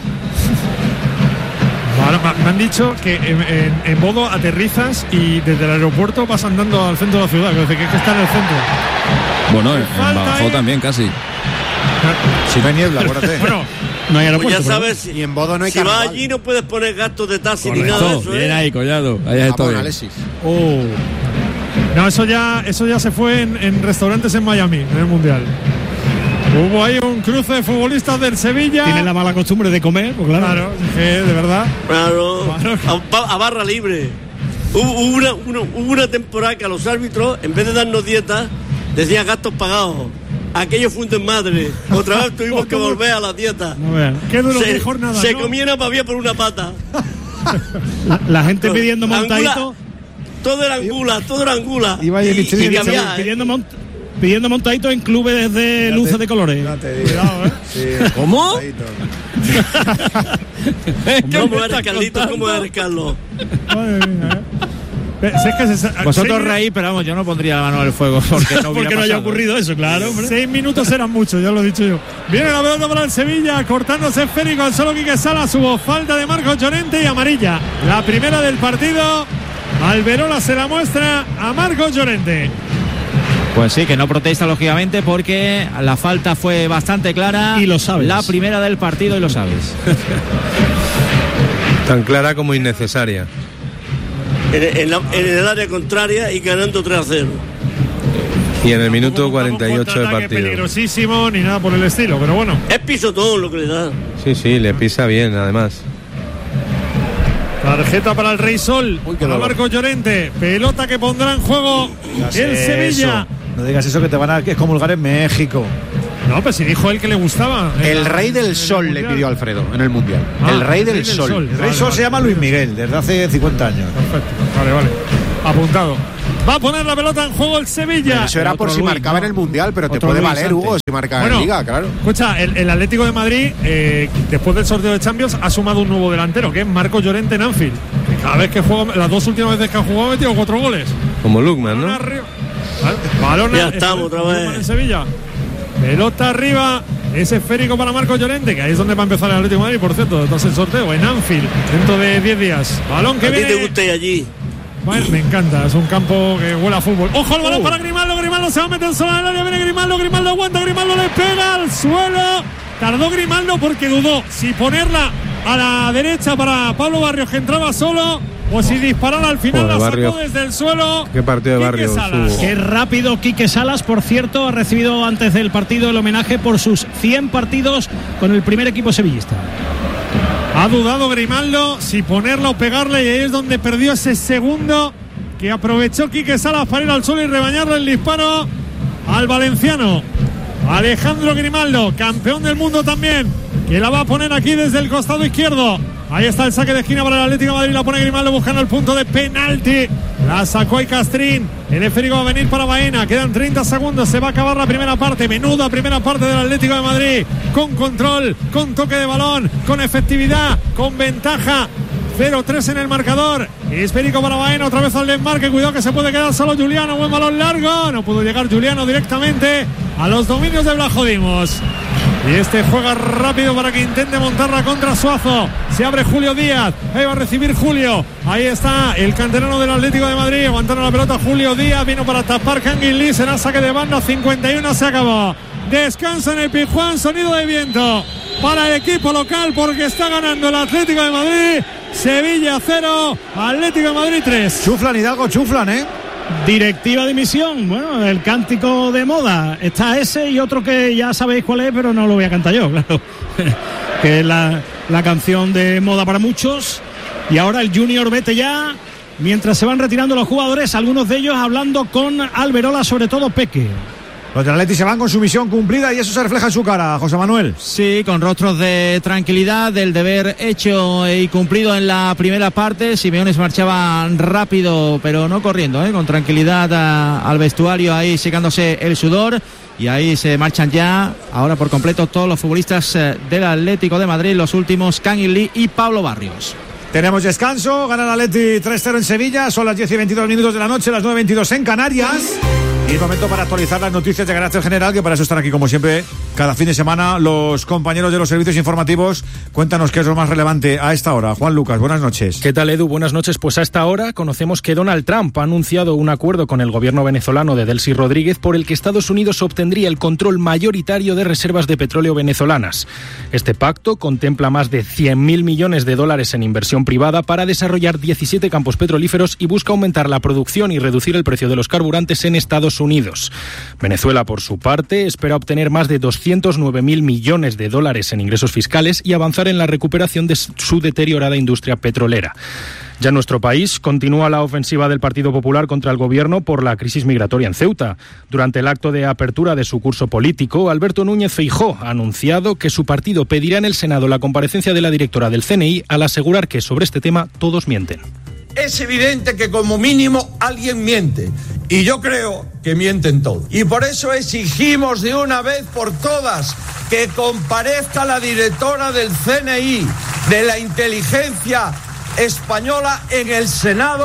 Bueno, me han dicho que en Bodo aterrizas y desde el aeropuerto vas andando al centro de la ciudad. Que es que está en el centro. Bueno, en Badajoz también casi. Si no hay niebla, acuérdate. Bueno, no hay aeropuerto. Pues ya sabes, y en Bodo no hay si vas allí no puedes poner gastos de taxi ni nada de eso. Bien ahí, Collado. Allá estoy. No, eso ya se fue en restaurantes en Miami, en el Mundial. Hubo ahí un cruce de futbolistas del Sevilla. Tienen la mala costumbre de comer, pues claro. Claro, de verdad. Claro, a barra libre. Hubo una temporada que a los árbitros, en vez de darnos dietas, decían gastos pagados. Aquello fue un desmadre. Otra vez tuvimos que volver a la dieta. Qué duro, qué jornada. Se comía una pavía por una pata. La gente pidiendo montadito. Todo era angula. Pidiendo montadito en clubes de luces de colores. Cuidado, Sí. ¿Cómo? ¿Cómo eres, Carlitos? ¿Cómo eres, Carlos? Vosotros reís, pero vamos, yo no pondría la mano en el fuego porque no, porque no haya ocurrido eso, claro. Hombre. 6 minutos eran muchos, ya lo he dicho yo. Viene la pelota para el Sevilla, cortándose esférico al solo Quique Salas. Hubo falta de Marcos Llorente y amarilla. La primera del partido. Alberola se la muestra a Marcos Llorente. Pues sí, que no protesta lógicamente porque la falta fue bastante clara. Y lo sabes. La primera del partido y lo sabes. Tan clara como innecesaria. En el área contraria y ganando 3-0. Y en el minuto 48 del partido. Peligrosísimo ni nada por el estilo, pero bueno. Es pisotón lo que le da. Sí, le pisa bien además. Tarjeta para el Rey Sol. Para Marcos Llorente. Pelota que pondrá en juego el Sevilla. No digas eso que te van a excomulgar en México. No, pues si dijo él que le gustaba. El Rey del Sol le pidió Alfredo en el Mundial. El Rey del Sol. El Rey Sol se llama Luis Miguel desde hace 50 años. Perfecto. Vale. Apuntado. Va a poner la pelota en juego el Sevilla. Eso era por si marcaba en el Mundial, pero te puede valer, Hugo, si marca en Liga, claro. Escucha, el Atlético de Madrid, después del sorteo de Champions, ha sumado un nuevo delantero, que es Marcos Llorente en Anfield. Cada vez que juega, las 2 últimas veces que ha jugado, ha metido 4 goles. Como Lukman, ¿no? Balón ya estamos otra vez en Sevilla. Pelota arriba. Es esférico para Marcos Llorente, que ahí es donde va a empezar el Atlético de Madrid, por cierto, tras el sorteo, en Anfield, dentro de 10 días. Balón que viene. ¿A ti te gusta ir allí? Bueno, me encanta, es un campo que huele a fútbol. Ojo el balón para Grimaldo, Grimaldo se va a meter solo en el área, viene Grimaldo, Grimaldo aguanta, Grimaldo le pega al suelo. Tardó Grimaldo porque dudó si ponerla a la derecha para Pablo Barrios, que entraba solo, o si disparar al final. La sacó desde el suelo. Qué partido de Barrios. Qué rápido Quique Salas, por cierto, ha recibido antes del partido el homenaje por sus 100 partidos con el primer equipo sevillista. Ha dudado Grimaldo si ponerla o pegarle, y ahí es donde perdió ese segundo que aprovechó Quique Salas para ir al suelo y rebañarle el disparo al valenciano Alejandro Grimaldo, campeón del mundo también, que la va a poner aquí desde el costado izquierdo. Ahí está el saque de esquina para el Atlético de Madrid, la pone Grimaldo buscando el punto de penalti. La sacó ahí Castrín. El esférico va a venir para Baena. Quedan 30 segundos, se va a acabar la primera parte. Menuda primera parte del Atlético de Madrid. Con control, con toque de balón, con efectividad, con ventaja. 0-3 en el marcador. Esférico para Baena, otra vez al desmarque. Cuidado que se puede quedar solo Juliano. Buen balón largo. No pudo llegar Juliano directamente a los dominios de Blajodimos. Y este juega rápido para que intente montarla contra Suazo. Se abre Julio Díaz. Ahí va a recibir Julio. Ahí está el canterano del Atlético de Madrid. Aguantando la pelota Julio Díaz. Vino para tapar Kangin Lee. Será saque de banda. 51 se acabó. Descansa en el Pizjuán. Sonido de viento para el equipo local porque está ganando el Atlético de Madrid. Sevilla 0, Atlético de Madrid 3. Chuflan, Hidalgo, chuflan, ¿eh? Directiva de emisión, bueno, el cántico de moda. Está ese y otro que ya sabéis cuál es, pero no lo voy a cantar yo, claro. Que es la canción de moda para muchos. Y ahora el Junior vete ya, mientras se van retirando los jugadores, algunos de ellos hablando con Alberola, sobre todo Peque. Los del Atleti se van con su misión cumplida y eso se refleja en su cara, José Manuel. Sí, con rostros de tranquilidad, del deber hecho y cumplido en la primera parte. Simeone se marchaba rápido, pero no corriendo, con tranquilidad al vestuario, ahí secándose el sudor. Y ahí se marchan ya, ahora por completo, todos los futbolistas del Atlético de Madrid, los últimos, Kangin Lee y Pablo Barrios. Tenemos descanso, gana el Atleti 3-0 en Sevilla, son las 10 y 22 minutos de la noche, las 9:22 en Canarias. Y es momento para actualizar las noticias de carácter general, que para eso están aquí como siempre cada fin de semana los compañeros de los servicios informativos. Cuéntanos qué es lo más relevante a esta hora. Juan Lucas, buenas noches. ¿Qué tal, Edu? Buenas noches. Pues a esta hora conocemos que Donald Trump ha anunciado un acuerdo con el gobierno venezolano de Delcy Rodríguez por el que Estados Unidos obtendría el control mayoritario de reservas de petróleo venezolanas. Este pacto contempla más de 100.000 millones de dólares en inversión privada para desarrollar 17 campos petrolíferos y busca aumentar la producción y reducir el precio de los carburantes en Estados Unidos. Venezuela, por su parte, espera obtener más de 209.000 millones de dólares en ingresos fiscales y avanzar en la recuperación de su deteriorada industria petrolera. Ya en nuestro país continúa la ofensiva del Partido Popular contra el gobierno por la crisis migratoria en Ceuta. Durante el acto de apertura de su curso político, Alberto Núñez Feijóo ha anunciado que su partido pedirá en el Senado la comparecencia de la directora del CNI al asegurar que sobre este tema todos mienten. Es evidente que como mínimo alguien miente y yo creo que mienten todos. Y por eso exigimos de una vez por todas que comparezca la directora del CNI, de la inteligencia española, en el Senado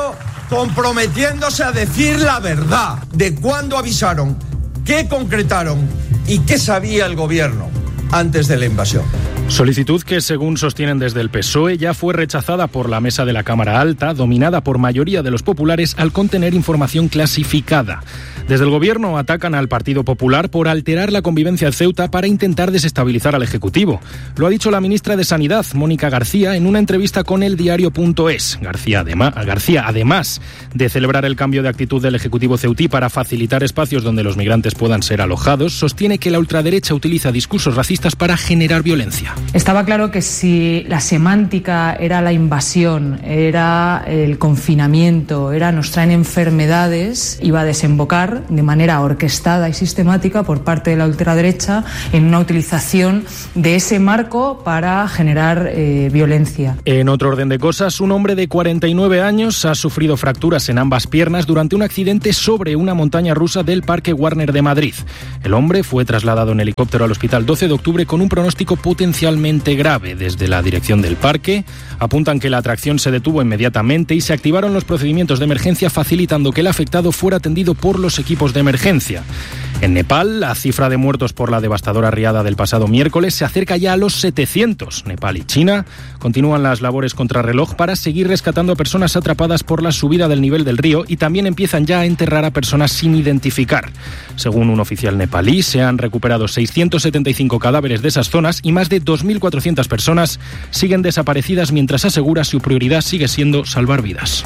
comprometiéndose a decir la verdad de cuándo avisaron, qué concretaron y qué sabía el gobierno antes de la invasión. Solicitud que, según sostienen desde el PSOE, ya fue rechazada por la mesa de la Cámara Alta, dominada por mayoría de los populares, al contener información clasificada. Desde el Gobierno atacan al Partido Popular por alterar la convivencia en Ceuta para intentar desestabilizar al Ejecutivo. Lo ha dicho la ministra de Sanidad, Mónica García, en una entrevista con el diario.es. García, además de celebrar el cambio de actitud del Ejecutivo ceutí para facilitar espacios donde los migrantes puedan ser alojados, sostiene que la ultraderecha utiliza discursos racistas para generar violencia. Estaba claro que si la semántica era la invasión, era el confinamiento, era nos traen enfermedades, iba a desembocar de manera orquestada y sistemática por parte de la ultraderecha en una utilización de ese marco para generar violencia. En otro orden de cosas, un hombre de 49 años ha sufrido fracturas en ambas piernas durante un accidente sobre una montaña rusa del Parque Warner de Madrid. El hombre fue trasladado en helicóptero al hospital 12 de octubre con un pronóstico potencialmente grave. Desde la dirección del parque apuntan que la atracción se detuvo inmediatamente y se activaron los procedimientos de emergencia, facilitando que el afectado fuera atendido por los equipos de emergencia. En Nepal, la cifra de muertos por la devastadora riada del pasado miércoles se acerca ya a los 700. Nepal y China continúan las labores contrarreloj para seguir rescatando a personas atrapadas por la subida del nivel del río y también empiezan ya a enterrar a personas sin identificar. Según un oficial nepalí, se han recuperado 675 cadáveres de esas zonas y más de 2.400 personas siguen desaparecidas, mientras asegura su prioridad sigue siendo salvar vidas.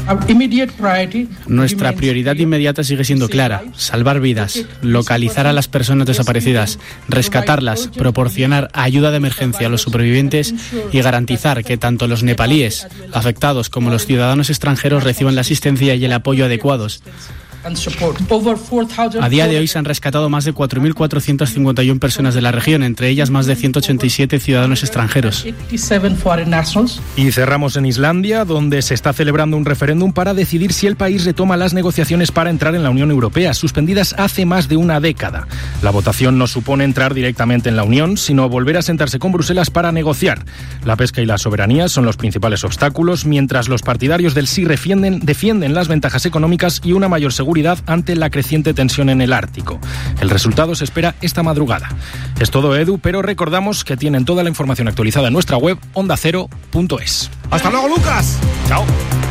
Nuestra prioridad inmediata sigue siendo clara: salvar vidas, localizar a las personas desaparecidas, rescatarlas, proporcionar ayuda de emergencia a los supervivientes y garantizar que tanto los nepalíes afectados como los ciudadanos extranjeros reciban la asistencia y el apoyo adecuados. A día de hoy se han rescatado más de 4.451 personas de la región, entre ellas más de 187 ciudadanos extranjeros. Y cerramos en Islandia, donde se está celebrando un referéndum para decidir si el país retoma las negociaciones para entrar en la Unión Europea, suspendidas hace más de una década. La votación no supone entrar directamente en la Unión, sino volver a sentarse con Bruselas para negociar. La pesca y la soberanía son los principales obstáculos, mientras los partidarios del sí defienden las ventajas económicas y una mayor seguridad ante la creciente tensión en el Ártico. El resultado se espera esta madrugada. Es todo, Edu, pero recordamos que tienen toda la información actualizada en nuestra web ondacero.es. ¡Hasta luego, Lucas! ¡Chao!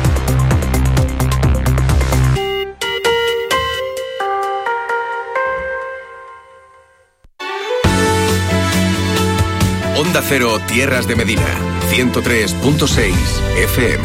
Onda Cero, Tierras de Medina, 103.6 FM.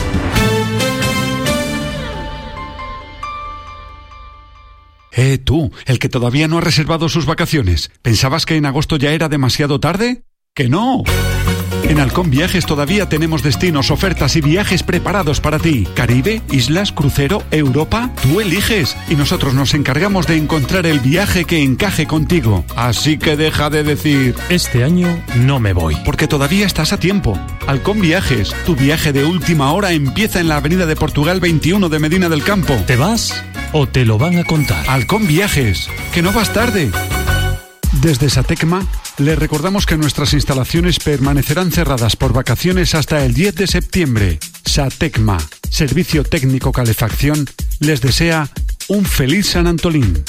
Tú, el que todavía no ha reservado sus vacaciones. ¿Pensabas que en agosto ya era demasiado tarde? ¡Que no! En Halcón Viajes todavía tenemos destinos, ofertas y viajes preparados para ti. Caribe, islas, crucero, Europa, tú eliges. Y nosotros nos encargamos de encontrar el viaje que encaje contigo. Así que deja de decir: este año no me voy. Porque todavía estás a tiempo. Halcón Viajes, tu viaje de última hora empieza en la Avenida de Portugal 21 de Medina del Campo. ¿Te vas o te lo van a contar? Halcón Viajes, que no vas tarde. Desde Satecma, le recordamos que nuestras instalaciones permanecerán cerradas por vacaciones hasta el 10 de septiembre. Satecma, Servicio Técnico Calefacción, les desea un feliz San Antolín.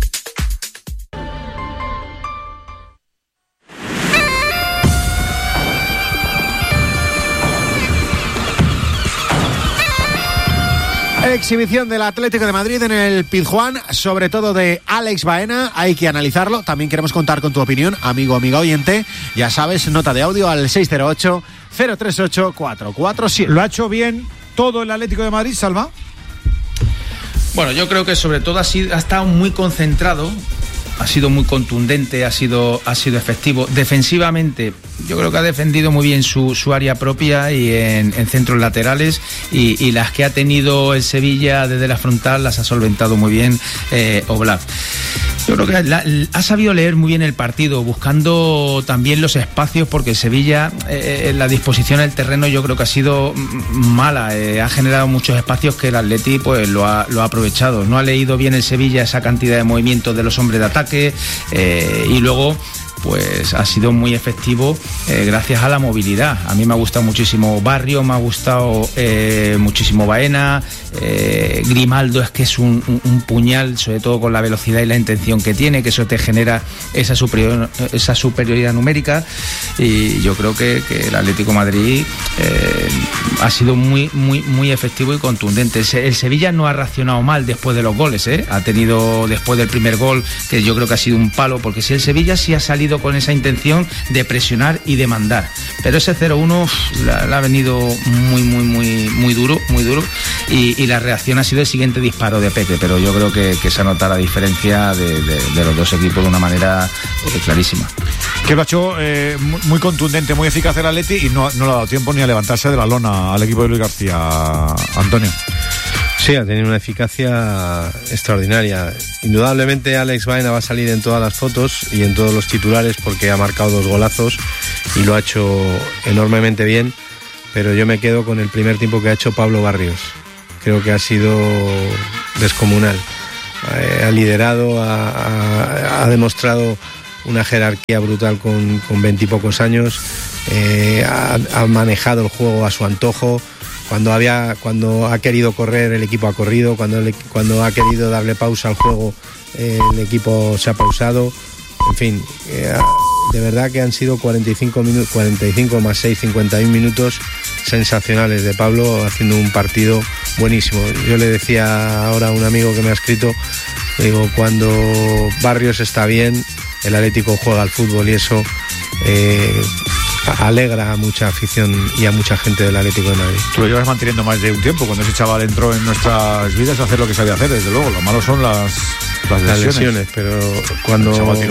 Exhibición del Atlético de Madrid en el Pizjuán, sobre todo de Alex Baena. Hay que analizarlo. También queremos contar con tu opinión, amigo, amiga oyente. Ya sabes, nota de audio al 608-038-447. ¿Lo ha hecho bien todo el Atlético de Madrid, Salva? Bueno, yo creo que sobre todo ha estado muy concentrado. Ha sido muy contundente, ha sido efectivo. Defensivamente, yo creo que ha defendido muy bien su área propia y en centros laterales, y las que ha tenido el Sevilla desde la frontal las ha solventado muy bien Oblak. Yo creo que ha sabido leer muy bien el partido, buscando también los espacios, porque el Sevilla, la disposición del terreno, yo creo que ha sido mala. Ha generado muchos espacios que el Atleti pues lo ha aprovechado. No ha leído bien el Sevilla esa cantidad de movimientos de los hombres de ataque, y luego pues ha sido muy efectivo gracias a la movilidad. A mí me ha gustado muchísimo Barrio, me ha gustado muchísimo Baena, Grimaldo es que es un puñal, sobre todo con la velocidad y la intención que tiene, que eso te genera esa superioridad numérica, y yo creo que el Atlético de Madrid ha sido muy efectivo y contundente. El Sevilla no ha reaccionado mal después de los goles, ha tenido después del primer gol, que yo creo que ha sido un palo, porque si el Sevilla sí ha salido con esa intención de presionar y de mandar, pero ese 0-1 le ha venido muy duro, y la reacción ha sido el siguiente disparo de Pepe, pero yo creo que se nota la diferencia de los dos equipos de una manera clarísima. Que lo ha hecho muy contundente, muy eficaz el Atleti, y no le ha dado tiempo ni a levantarse de la lona al equipo de Luis García. Antonio. Sí, ha tenido una eficacia extraordinaria. Indudablemente Alex Baena va a salir en todas las fotos y en todos los titulares porque ha marcado 2 golazos y lo ha hecho enormemente bien, pero yo me quedo con el primer tiempo que ha hecho Pablo Barrios. Creo que ha sido descomunal. Ha liderado, ha demostrado una jerarquía brutal con 20 y pocos años, ha manejado el juego a su antojo. Cuando ha querido correr, el equipo ha corrido. Cuando ha querido darle pausa al juego, el equipo se ha pausado. En fin, de verdad que han sido 45 más 6, 51 minutos sensacionales de Pablo, haciendo un partido buenísimo. Yo le decía ahora a un amigo que me ha escrito, digo, cuando Barrios está bien, el Atlético juega al fútbol, y eso alegra a mucha afición y a mucha gente del Atlético de Madrid. Tú lo llevas manteniendo más de un tiempo. Cuando ese chaval entró en nuestras vidas, a hacer lo que sabía hacer, desde luego. Lo malo son las lesiones, pero cuando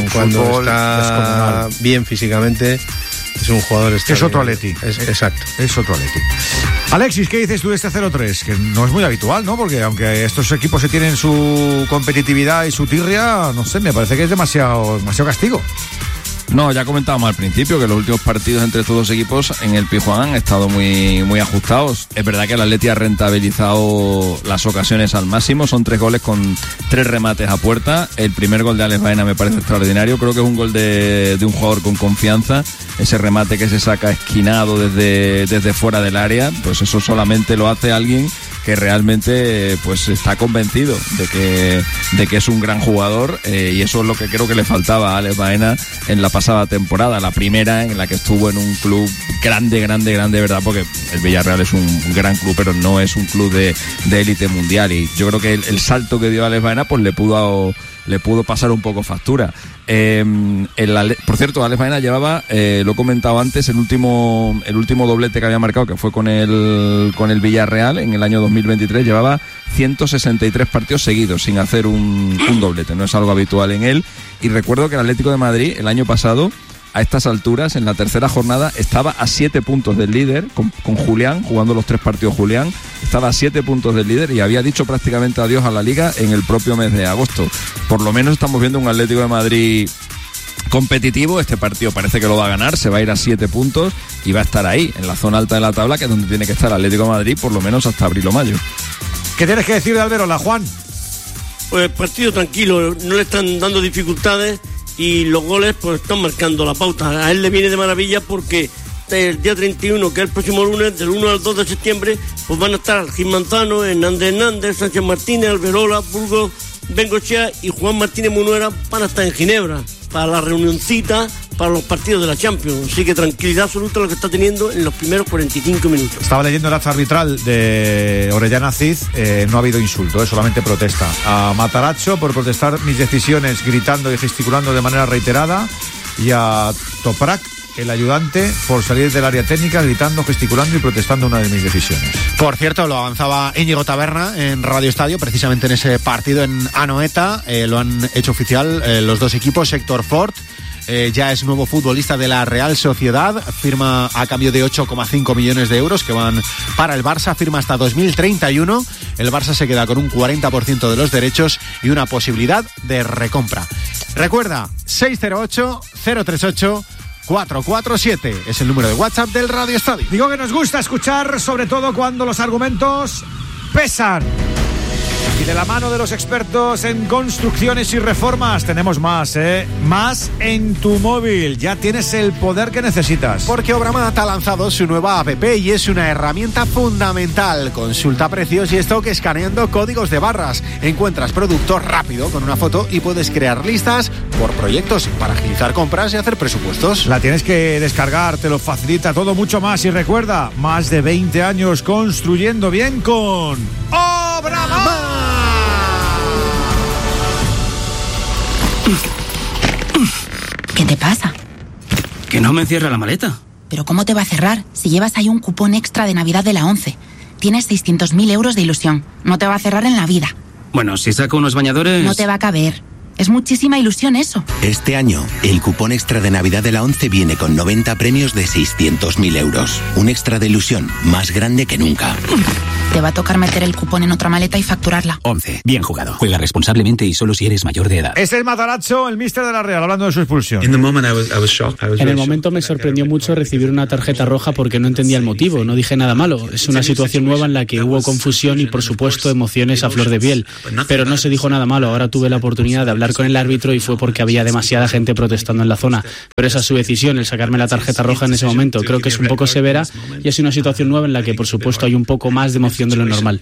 está bien físicamente, es un jugador extraordinario. Es otro Atleti. Exacto. Es otro Atleti. Alexis, ¿qué dices tú de este 0-3? Que no es muy habitual, ¿no? Porque aunque estos equipos se tienen su competitividad y su tirria, no sé, me parece que es demasiado castigo. No, ya comentábamos al principio que los últimos partidos entre estos dos equipos en el Pizjuán han estado muy ajustados. Es verdad que el Atleti ha rentabilizado las ocasiones al máximo. Son 3 goles con 3 remates a puerta. El primer gol de Alex Baena me parece extraordinario. Creo que es un gol de un jugador con confianza. Ese remate que se saca esquinado desde fuera del área, pues eso solamente lo hace alguien que realmente pues está convencido de que es un gran jugador, y eso es lo que creo que le faltaba a Alex Baena en la pasada temporada, la primera en la que estuvo en un club grande, verdad, porque el Villarreal es un gran club, pero no es un club de élite mundial, y yo creo que el salto que dio Alex Baena pues le pudo pasar un poco factura. Por cierto, Alex Baena llevaba, lo he comentado antes, el último doblete que había marcado, que fue con el Villarreal en el año 2023, llevaba 163 partidos seguidos sin hacer un doblete. No es algo habitual en él, y recuerdo que el Atlético de Madrid el año pasado, a estas alturas, en la tercera jornada, estaba a 7 puntos del líder, con Julián, jugando los 3 partidos Julián, estaba a 7 puntos del líder y había dicho prácticamente adiós a la Liga en el propio mes de agosto. Por lo menos estamos viendo un Atlético de Madrid competitivo. Este partido parece que lo va a ganar, se va a ir a 7 puntos y va a estar ahí, en la zona alta de la tabla, que es donde tiene que estar el Atlético de Madrid, por lo menos hasta abril o mayo. ¿Qué tienes que decir de Alberola, Juan? Pues partido tranquilo, no le están dando dificultades, y los goles pues están marcando la pauta. A él le viene de maravilla porque el día 31, que es el próximo lunes, del 1 al 2 de septiembre, pues van a estar Gil Manzano, Hernández, Sánchez Martínez, Alberola, Burgos, Bengochea y Juan Martínez Munuera van a estar en Ginebra para la reunioncita para los partidos de la Champions. Así que tranquilidad absoluta lo que está teniendo en los primeros 45 minutos. Estaba leyendo el acta arbitral de Orellana Cid, no ha habido insulto, solamente protesta. A Matarazzo por protestar mis decisiones gritando y gesticulando de manera reiterada, y a Toprak, el ayudante, por salir del área técnica gritando, gesticulando y protestando una de mis decisiones. Por cierto, lo avanzaba Íñigo Taberna en Radio Estadio, precisamente en ese partido en Anoeta. Lo han hecho oficial los dos equipos. Héctor Fort ya es nuevo futbolista de la Real Sociedad, firma a cambio de 8,5 millones de euros que van para el Barça, firma hasta 2031. El Barça se queda con un 40% de los derechos y una posibilidad de recompra. Recuerda, 608-038-447 es el número de WhatsApp del Radio Estadio. Digo que nos gusta escuchar, sobre todo cuando los argumentos pesan. Y de la mano de los expertos en construcciones y reformas tenemos más, más en tu móvil. Ya tienes el poder que necesitas. Porque Obramat ha lanzado su nueva app y es una herramienta fundamental. Consulta precios y stock escaneando códigos de barras. Encuentras productos rápido con una foto y puedes crear listas por proyectos para agilizar compras y hacer presupuestos. La tienes que descargar, te lo facilita todo mucho más. Y recuerda, más de 20 años construyendo bien con Obramat. ¿Qué te pasa? Que no me cierra la maleta. ¿Pero cómo te va a cerrar si llevas ahí un cupón extra de Navidad de la 11? Tienes 600.000 euros de ilusión. No te va a cerrar en la vida. Bueno, si saco unos bañadores... No te va a caber. Es muchísima ilusión eso. Este año, el cupón extra de Navidad de la 11 viene con 90 premios de 600.000 euros. Un extra de ilusión más grande que nunca. Te va a tocar meter el cupón en otra maleta y facturarla. 11. Bien jugado. Juega responsablemente y solo si eres mayor de edad. Es el Matarazzo, el míster de la Real, hablando de su expulsión. En el momento me sorprendió mucho recibir una tarjeta roja porque no entendía el motivo. No dije nada malo. Es una situación nueva en la que hubo confusión y, por supuesto, emociones a flor de piel. Pero no se dijo nada malo. Ahora tuve la oportunidad de hablar con el árbitro y fue porque había demasiada gente protestando en la zona. Pero esa es su decisión, el sacarme la tarjeta roja en ese momento. Creo que es un poco severa y es una situación nueva en la que, por supuesto, hay un poco más de emoción de lo normal.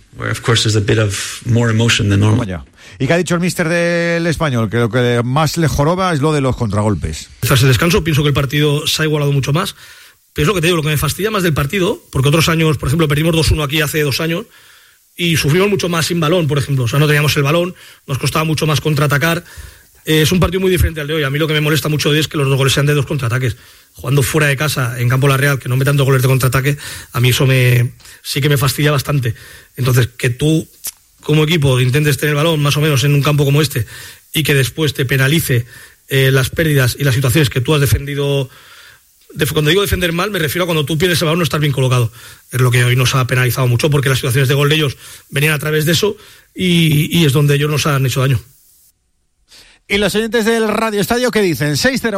¿Y qué ha dicho el míster del Español? Que lo que más le joroba es lo de los contragolpes. Tras el descanso pienso que el partido se ha igualado mucho más. Pero es lo que te digo, lo que me fastidia más del partido, porque otros años, por ejemplo, perdimos 2-1 aquí hace 2 años y sufrimos mucho más sin balón, por ejemplo. O sea, no teníamos el balón, nos costaba mucho más contraatacar. Es un partido muy diferente al de hoy. A mí lo que me molesta mucho de hoy es que los 2 goles sean de 2 contraataques. Jugando fuera de casa, en campo La Real, que no metan 2 goles de contraataque, a mí eso sí que me fastidia bastante. Entonces, que tú, como equipo, intentes tener el balón más o menos en un campo como este y que después te penalice las pérdidas y las situaciones que tú has defendido. Cuando digo defender mal, me refiero a cuando tú pierdes el balón no estar bien colocado. Es lo que hoy nos ha penalizado mucho, porque las situaciones de gol de ellos venían a través de eso y es donde ellos nos han hecho daño. Y los oyentes del Radio Estadio, ¿qué dicen?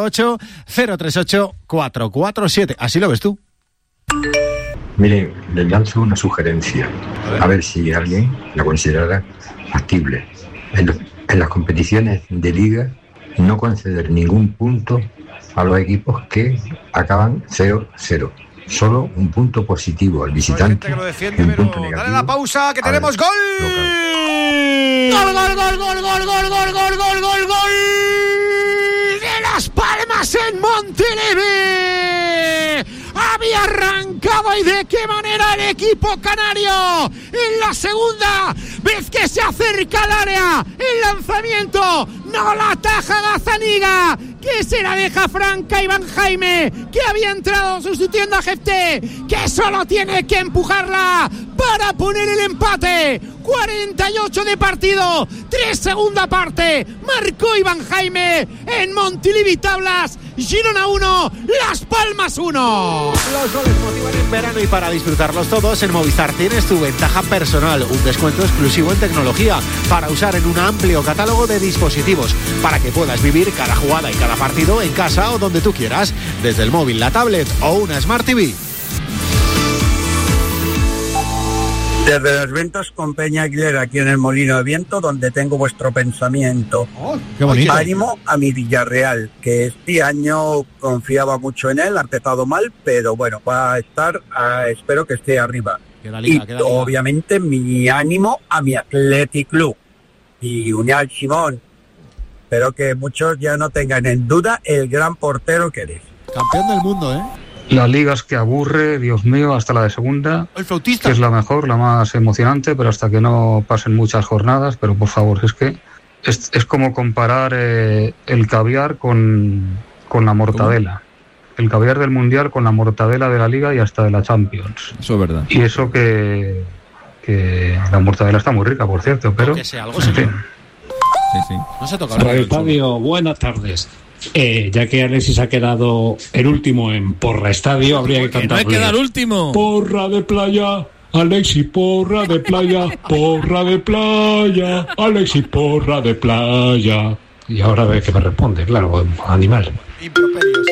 608-038-447. Así lo ves tú. Miren, les lanzo una sugerencia. A ver si alguien la considerara factible. En las competiciones de liga, no conceder ningún punto a los equipos que acaban 0-0. Solo un punto positivo al visitante y un punto negativo. Dale la pausa, que tenemos gol. ¡Gol, gol, gol, gol, gol, gol, gol, gol, gol, gol, gol! ¡De Las Palmas en Montilivi! Había arrancado, y de qué manera, el equipo canario en la segunda vez que se acerca al área. El lanzamiento no la ataja Gazzaniga, que se la deja franca Iván Jaime, que había entrado sustituyendo a Jefté, que solo tiene que empujarla para poner el empate. 48 de partido, 3 segunda parte, marcó Iván Jaime en Montilivi Tablas. Girona 1, Las Palmas 1. Los goles motivan en verano y para disfrutarlos todos en Movistar tienes tu ventaja personal, un descuento exclusivo en tecnología para usar en un amplio catálogo de dispositivos para que puedas vivir cada jugada y cada partido en casa o donde tú quieras, desde el móvil, la tablet o una Smart TV. Desde los vientos con Peña Aguilera, aquí en el Molino de Viento, donde tengo vuestro pensamiento. Oh, qué bonito. Ánimo a mi Villarreal, que este año confiaba mucho en él, ha empezado mal, pero bueno, va a estar, espero que esté arriba. Y obviamente mi ánimo a mi Athletic Club y Unial Simón. Espero que muchos ya no tengan en duda el gran portero que eres. Campeón del mundo, ¿eh? Las ligas que aburre, Dios mío, hasta la de segunda. El flautista. Que es la mejor, la más emocionante, pero hasta que no pasen muchas jornadas. Pero por favor, es que es como comparar el caviar con la mortadela. El caviar del Mundial con la mortadela de la Liga y hasta de la Champions. Eso es verdad. Y eso que la mortadela está muy rica, por cierto, pero... Que sea algo, en fin. Sí. No se toca. Radio Estadio, buenas tardes. Ya que Alexis ha quedado el último en Porra Estadio, habría que cantar. ¡No hay que quedar último! Porra de playa, Alexis, porra de playa, porra de playa, Alexis, porra de playa. Y ahora ve que me responde, claro, animal. Improperios.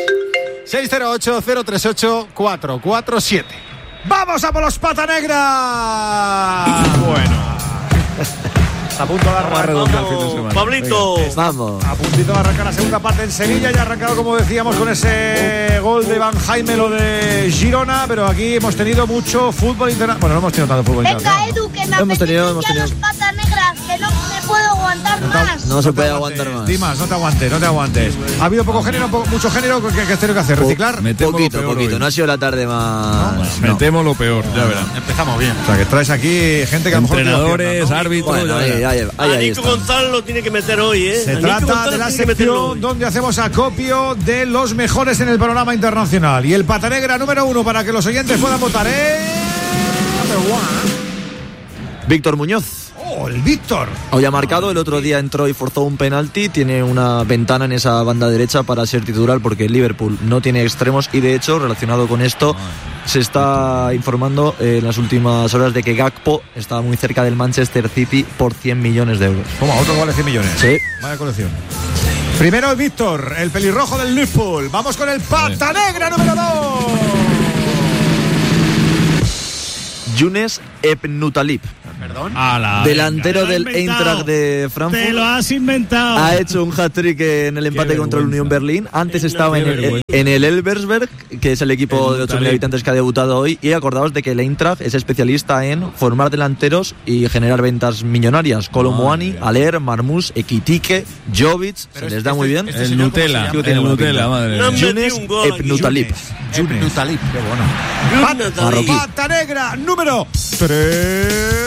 608-038-447. ¡Vamos a por los Pata Negra! Bueno. A punto de arrancar. Pablito. Vamos. A puntito de arrancar la segunda parte en Sevilla. Ya ha arrancado, como decíamos, con ese gol de Van Jaime, lo de Girona. Pero aquí hemos tenido mucho fútbol internacional. Bueno, no hemos tenido tanto fútbol internacional. Venga, Edu, que me apetecen ya los patas negras, que no me puedo aguantar más. No se puede aguantar más. Dimas, no te aguantes. Ha habido poco género, mucho género. ¿Qué tengo que hacer? ¿Reciclar? Poquito. No ha sido la tarde más. Metemos lo peor, ya verán. Empezamos bien. O sea, que traes aquí gente que a lo mejor entrenadores, árbitros. Bueno, ahí Nico González lo tiene que meter hoy, ¿eh? Se trata de la sección donde hacemos acopio de los mejores en el panorama internacional. Y el pata negra número 1 para que los oyentes puedan votar, Víctor Muñoz. El Víctor. Hoy ha marcado, el otro día entró y forzó un penalti, tiene una ventana en esa banda derecha para ser titular porque el Liverpool no tiene extremos y de hecho, relacionado con esto, se está informando en las últimas horas de que Gakpo está muy cerca del Manchester City por 100 millones de euros. ¿Cómo? ¿Otro vale 100 millones? Sí. Vaya colección. Primero el Víctor, el pelirrojo del Liverpool. Vamos con el pata negra número 2. Younes Ebnutalib. Perdón. Delantero del Eintracht de Frankfurt. Te lo has inventado. Ha hecho un hat-trick en el empate contra el Unión Berlín. Antes estaba en el Elversberg, que es el equipo de 8.000 habitantes que ha debutado hoy. Y acordaos de que el Eintracht es especialista en formar delanteros y generar ventas millonarias. Kolomuani, Aller, Marmoush, Ekitike, Jovic. Se les da muy bien. El Nutella, madre mía. Younes Ebnutalib. Ebnutalib, qué bueno. Pata negra número 3.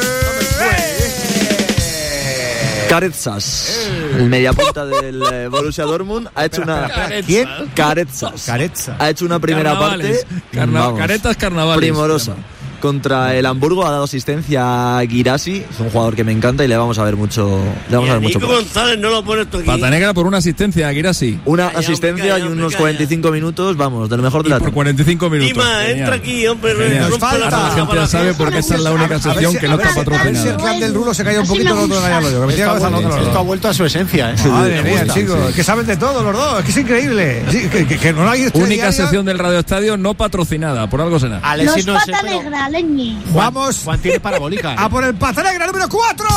Karetsas, el mediapunta del Borussia Dortmund, ha hecho una... ¿Quién? Karetsas. Ha hecho una primera parte... Caretas carnavales. Primorosa. Contra el Hamburgo ha dado asistencia a Guirassi, es un jugador que me encanta y le vamos a ver mucho. Nico González no lo pone esto aquí. Pata negra por una asistencia a Guirassi. Una asistencia y unos 45 minutos, vamos, del mejor de la por 45 minutos. Dima, entra aquí, hombre. Nos falta. La gente ya sabe porque esa es la única sección que no está patrocinada. A ver si el clan del Rulo se cayó un poquito, el otro callado yo. Esto ha vuelto a su esencia, ¿eh? Madre mía, chicos, que saben de todo los dos, es que es increíble. Que no hay única sección del Radio Estadio no patrocinada, por algo será. Los pata negra, leñe. Vamos. Juan tiene parabólica. A por el pata negra número 4.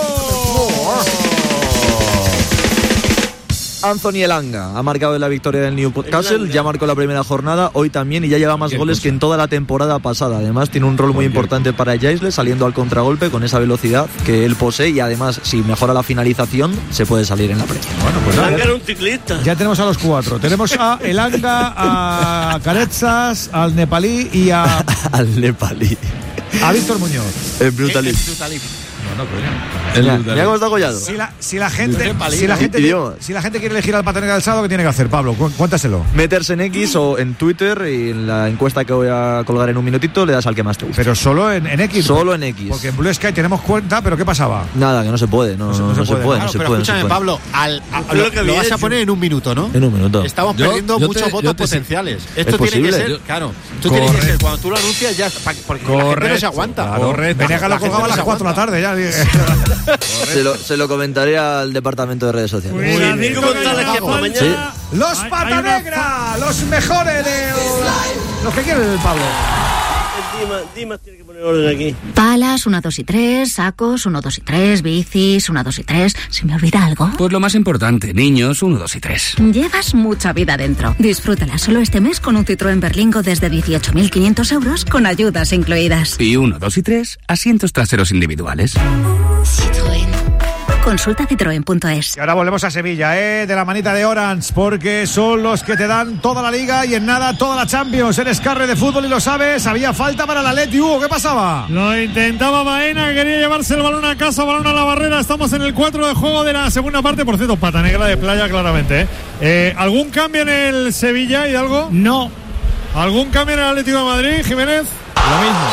Anthony Elanga ha marcado en la victoria del Newcastle, ya marcó la primera jornada, hoy también, y ya lleva más goles que en toda la temporada pasada. Además tiene un rol muy importante para Jaisle, saliendo al contragolpe con esa velocidad que él posee, y además si mejora la finalización se puede salir en la Premier. Bueno, pues Elanga era un ciclista. Ya tenemos a los 4. Tenemos a Elanga, a Karetsas, al nepalí y a... al nepalí. A Víctor Muñoz. El Brutalib. Mira cómo está collado. Si la gente quiere elegir al pata negra del sábado, ¿qué tiene que hacer, Pablo? Cuéntaselo. Meterse en X o en Twitter, y en la encuesta que voy a colgar en un minutito le das al que más te guste. Pero solo en X. Solo en X. Porque en Blue Sky tenemos cuenta, pero ¿qué pasaba? Nada, que no se puede. No se puede. Pero escúchame, Pablo, lo vas a poner en un minuto, ¿no? En un minuto. Estamos perdiendo muchos votos potenciales. Esto tiene que ser, claro. Tú tienes que ser, cuando tú lo anuncias ya, porque la gente no se aguanta. Venegas lo colgaba a las 4 de la tarde ya. Se lo comentaré al departamento de redes sociales. Sí. Los pata negra, los mejores de los que quieren el Pablo. Dimas tiene que poner orden aquí. Palas, 1, 2 y 3, sacos, 1, 2 y 3, bicis, 1, 2 y 3. ¿Se me olvida algo? Pues lo más importante, niños, 1, 2 y 3. Llevas mucha vida dentro. Disfrútala solo este mes con un Citroën Berlingo desde 18.500 euros con ayudas incluidas. Y 1, 2 y 3, asientos traseros individuales. Citroën. Consulta citroen.es. Y ahora volvemos a Sevilla, de la manita de Orange, porque son los que te dan toda la Liga y en nada toda la Champions. Eres carre de fútbol y lo sabes. Había falta para el Atleti. Hugo, ¿qué pasaba? Lo intentaba Baena, que quería llevarse el balón a casa, balón a la barrera. Estamos en el 4 de juego de la segunda parte. Por cierto, pata negra de playa, claramente. ¿Algún cambio en el Sevilla y algo? No. ¿Algún cambio en el Atlético de Madrid, Jiménez? Lo mismo.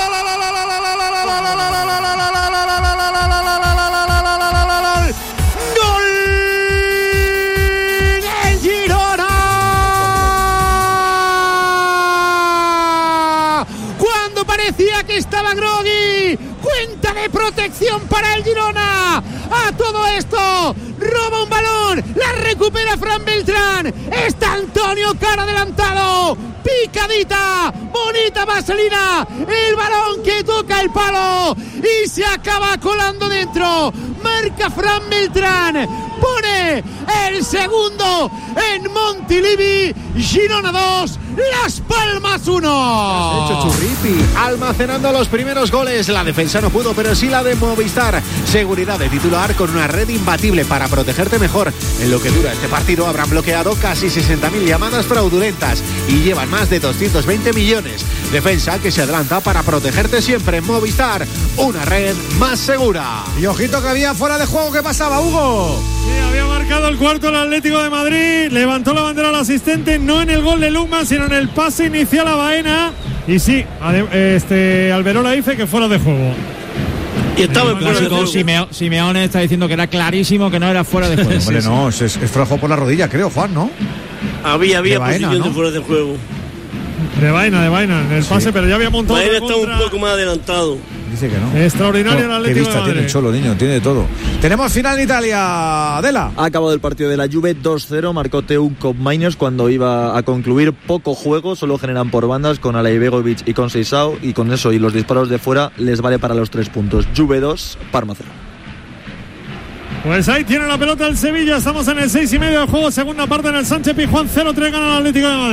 Decía que estaba groggy. Cuenta de protección para el Girona. A todo esto roba un balón balón, la recupera Fran Beltrán, está Antonio Cara adelantado, picadita, bonita vaselina, el balón que toca el palo y se acaba colando dentro, marca Fran Beltrán, pone el segundo en Montilivi, Girona 2, Las Palmas 1. Hecho Churripi, almacenando los primeros goles. La defensa no pudo, pero sí la de Movistar. Seguridad de titular con una red imbatible para protegerte mejor. En lo que dura este partido habrán bloqueado casi 60.000 llamadas fraudulentas y llevan más de 220 millones. Defensa que se adelanta para protegerte siempre. En Movistar, una red más segura. Y ojito que había fuera de juego. ¿Qué pasaba, Hugo? Sí, había marcado el cuarto el Atlético de Madrid. Levantó la bandera al asistente, no en el gol de Lukman, sino en el pase inicial a Baena. Y sí, Alberola dice que fuera de juego. Y estaba en fuera de juego. Simeone está diciendo que era clarísimo que no era fuera de juego. Hombre, no, es flojo por la rodilla, creo, Juan, ¿no? Había Baena, posición, ¿no?, de fuera de juego. De Baena en el pase, pero ya había montado. Baena está un poco más adelantado. Dice que no. Extraordinario el Atlético de Madrid. Tiene el Cholo, niño, tiene de todo. Tenemos final en Italia, Adela. Ha acabado el partido de la Juve 2-0, marcó Teuco Copmainios cuando iba a concluir. Poco juego, solo generan por bandas con Alaibegovic y con Seisao, y con eso y los disparos de fuera les vale para los 3 puntos. Juve 2, Parma 0. Pues ahí tiene la pelota el Sevilla, estamos en el 6:30 del juego, segunda parte en el Sánchez Pizjuán, 0-3 gana el Atlético de Madrid.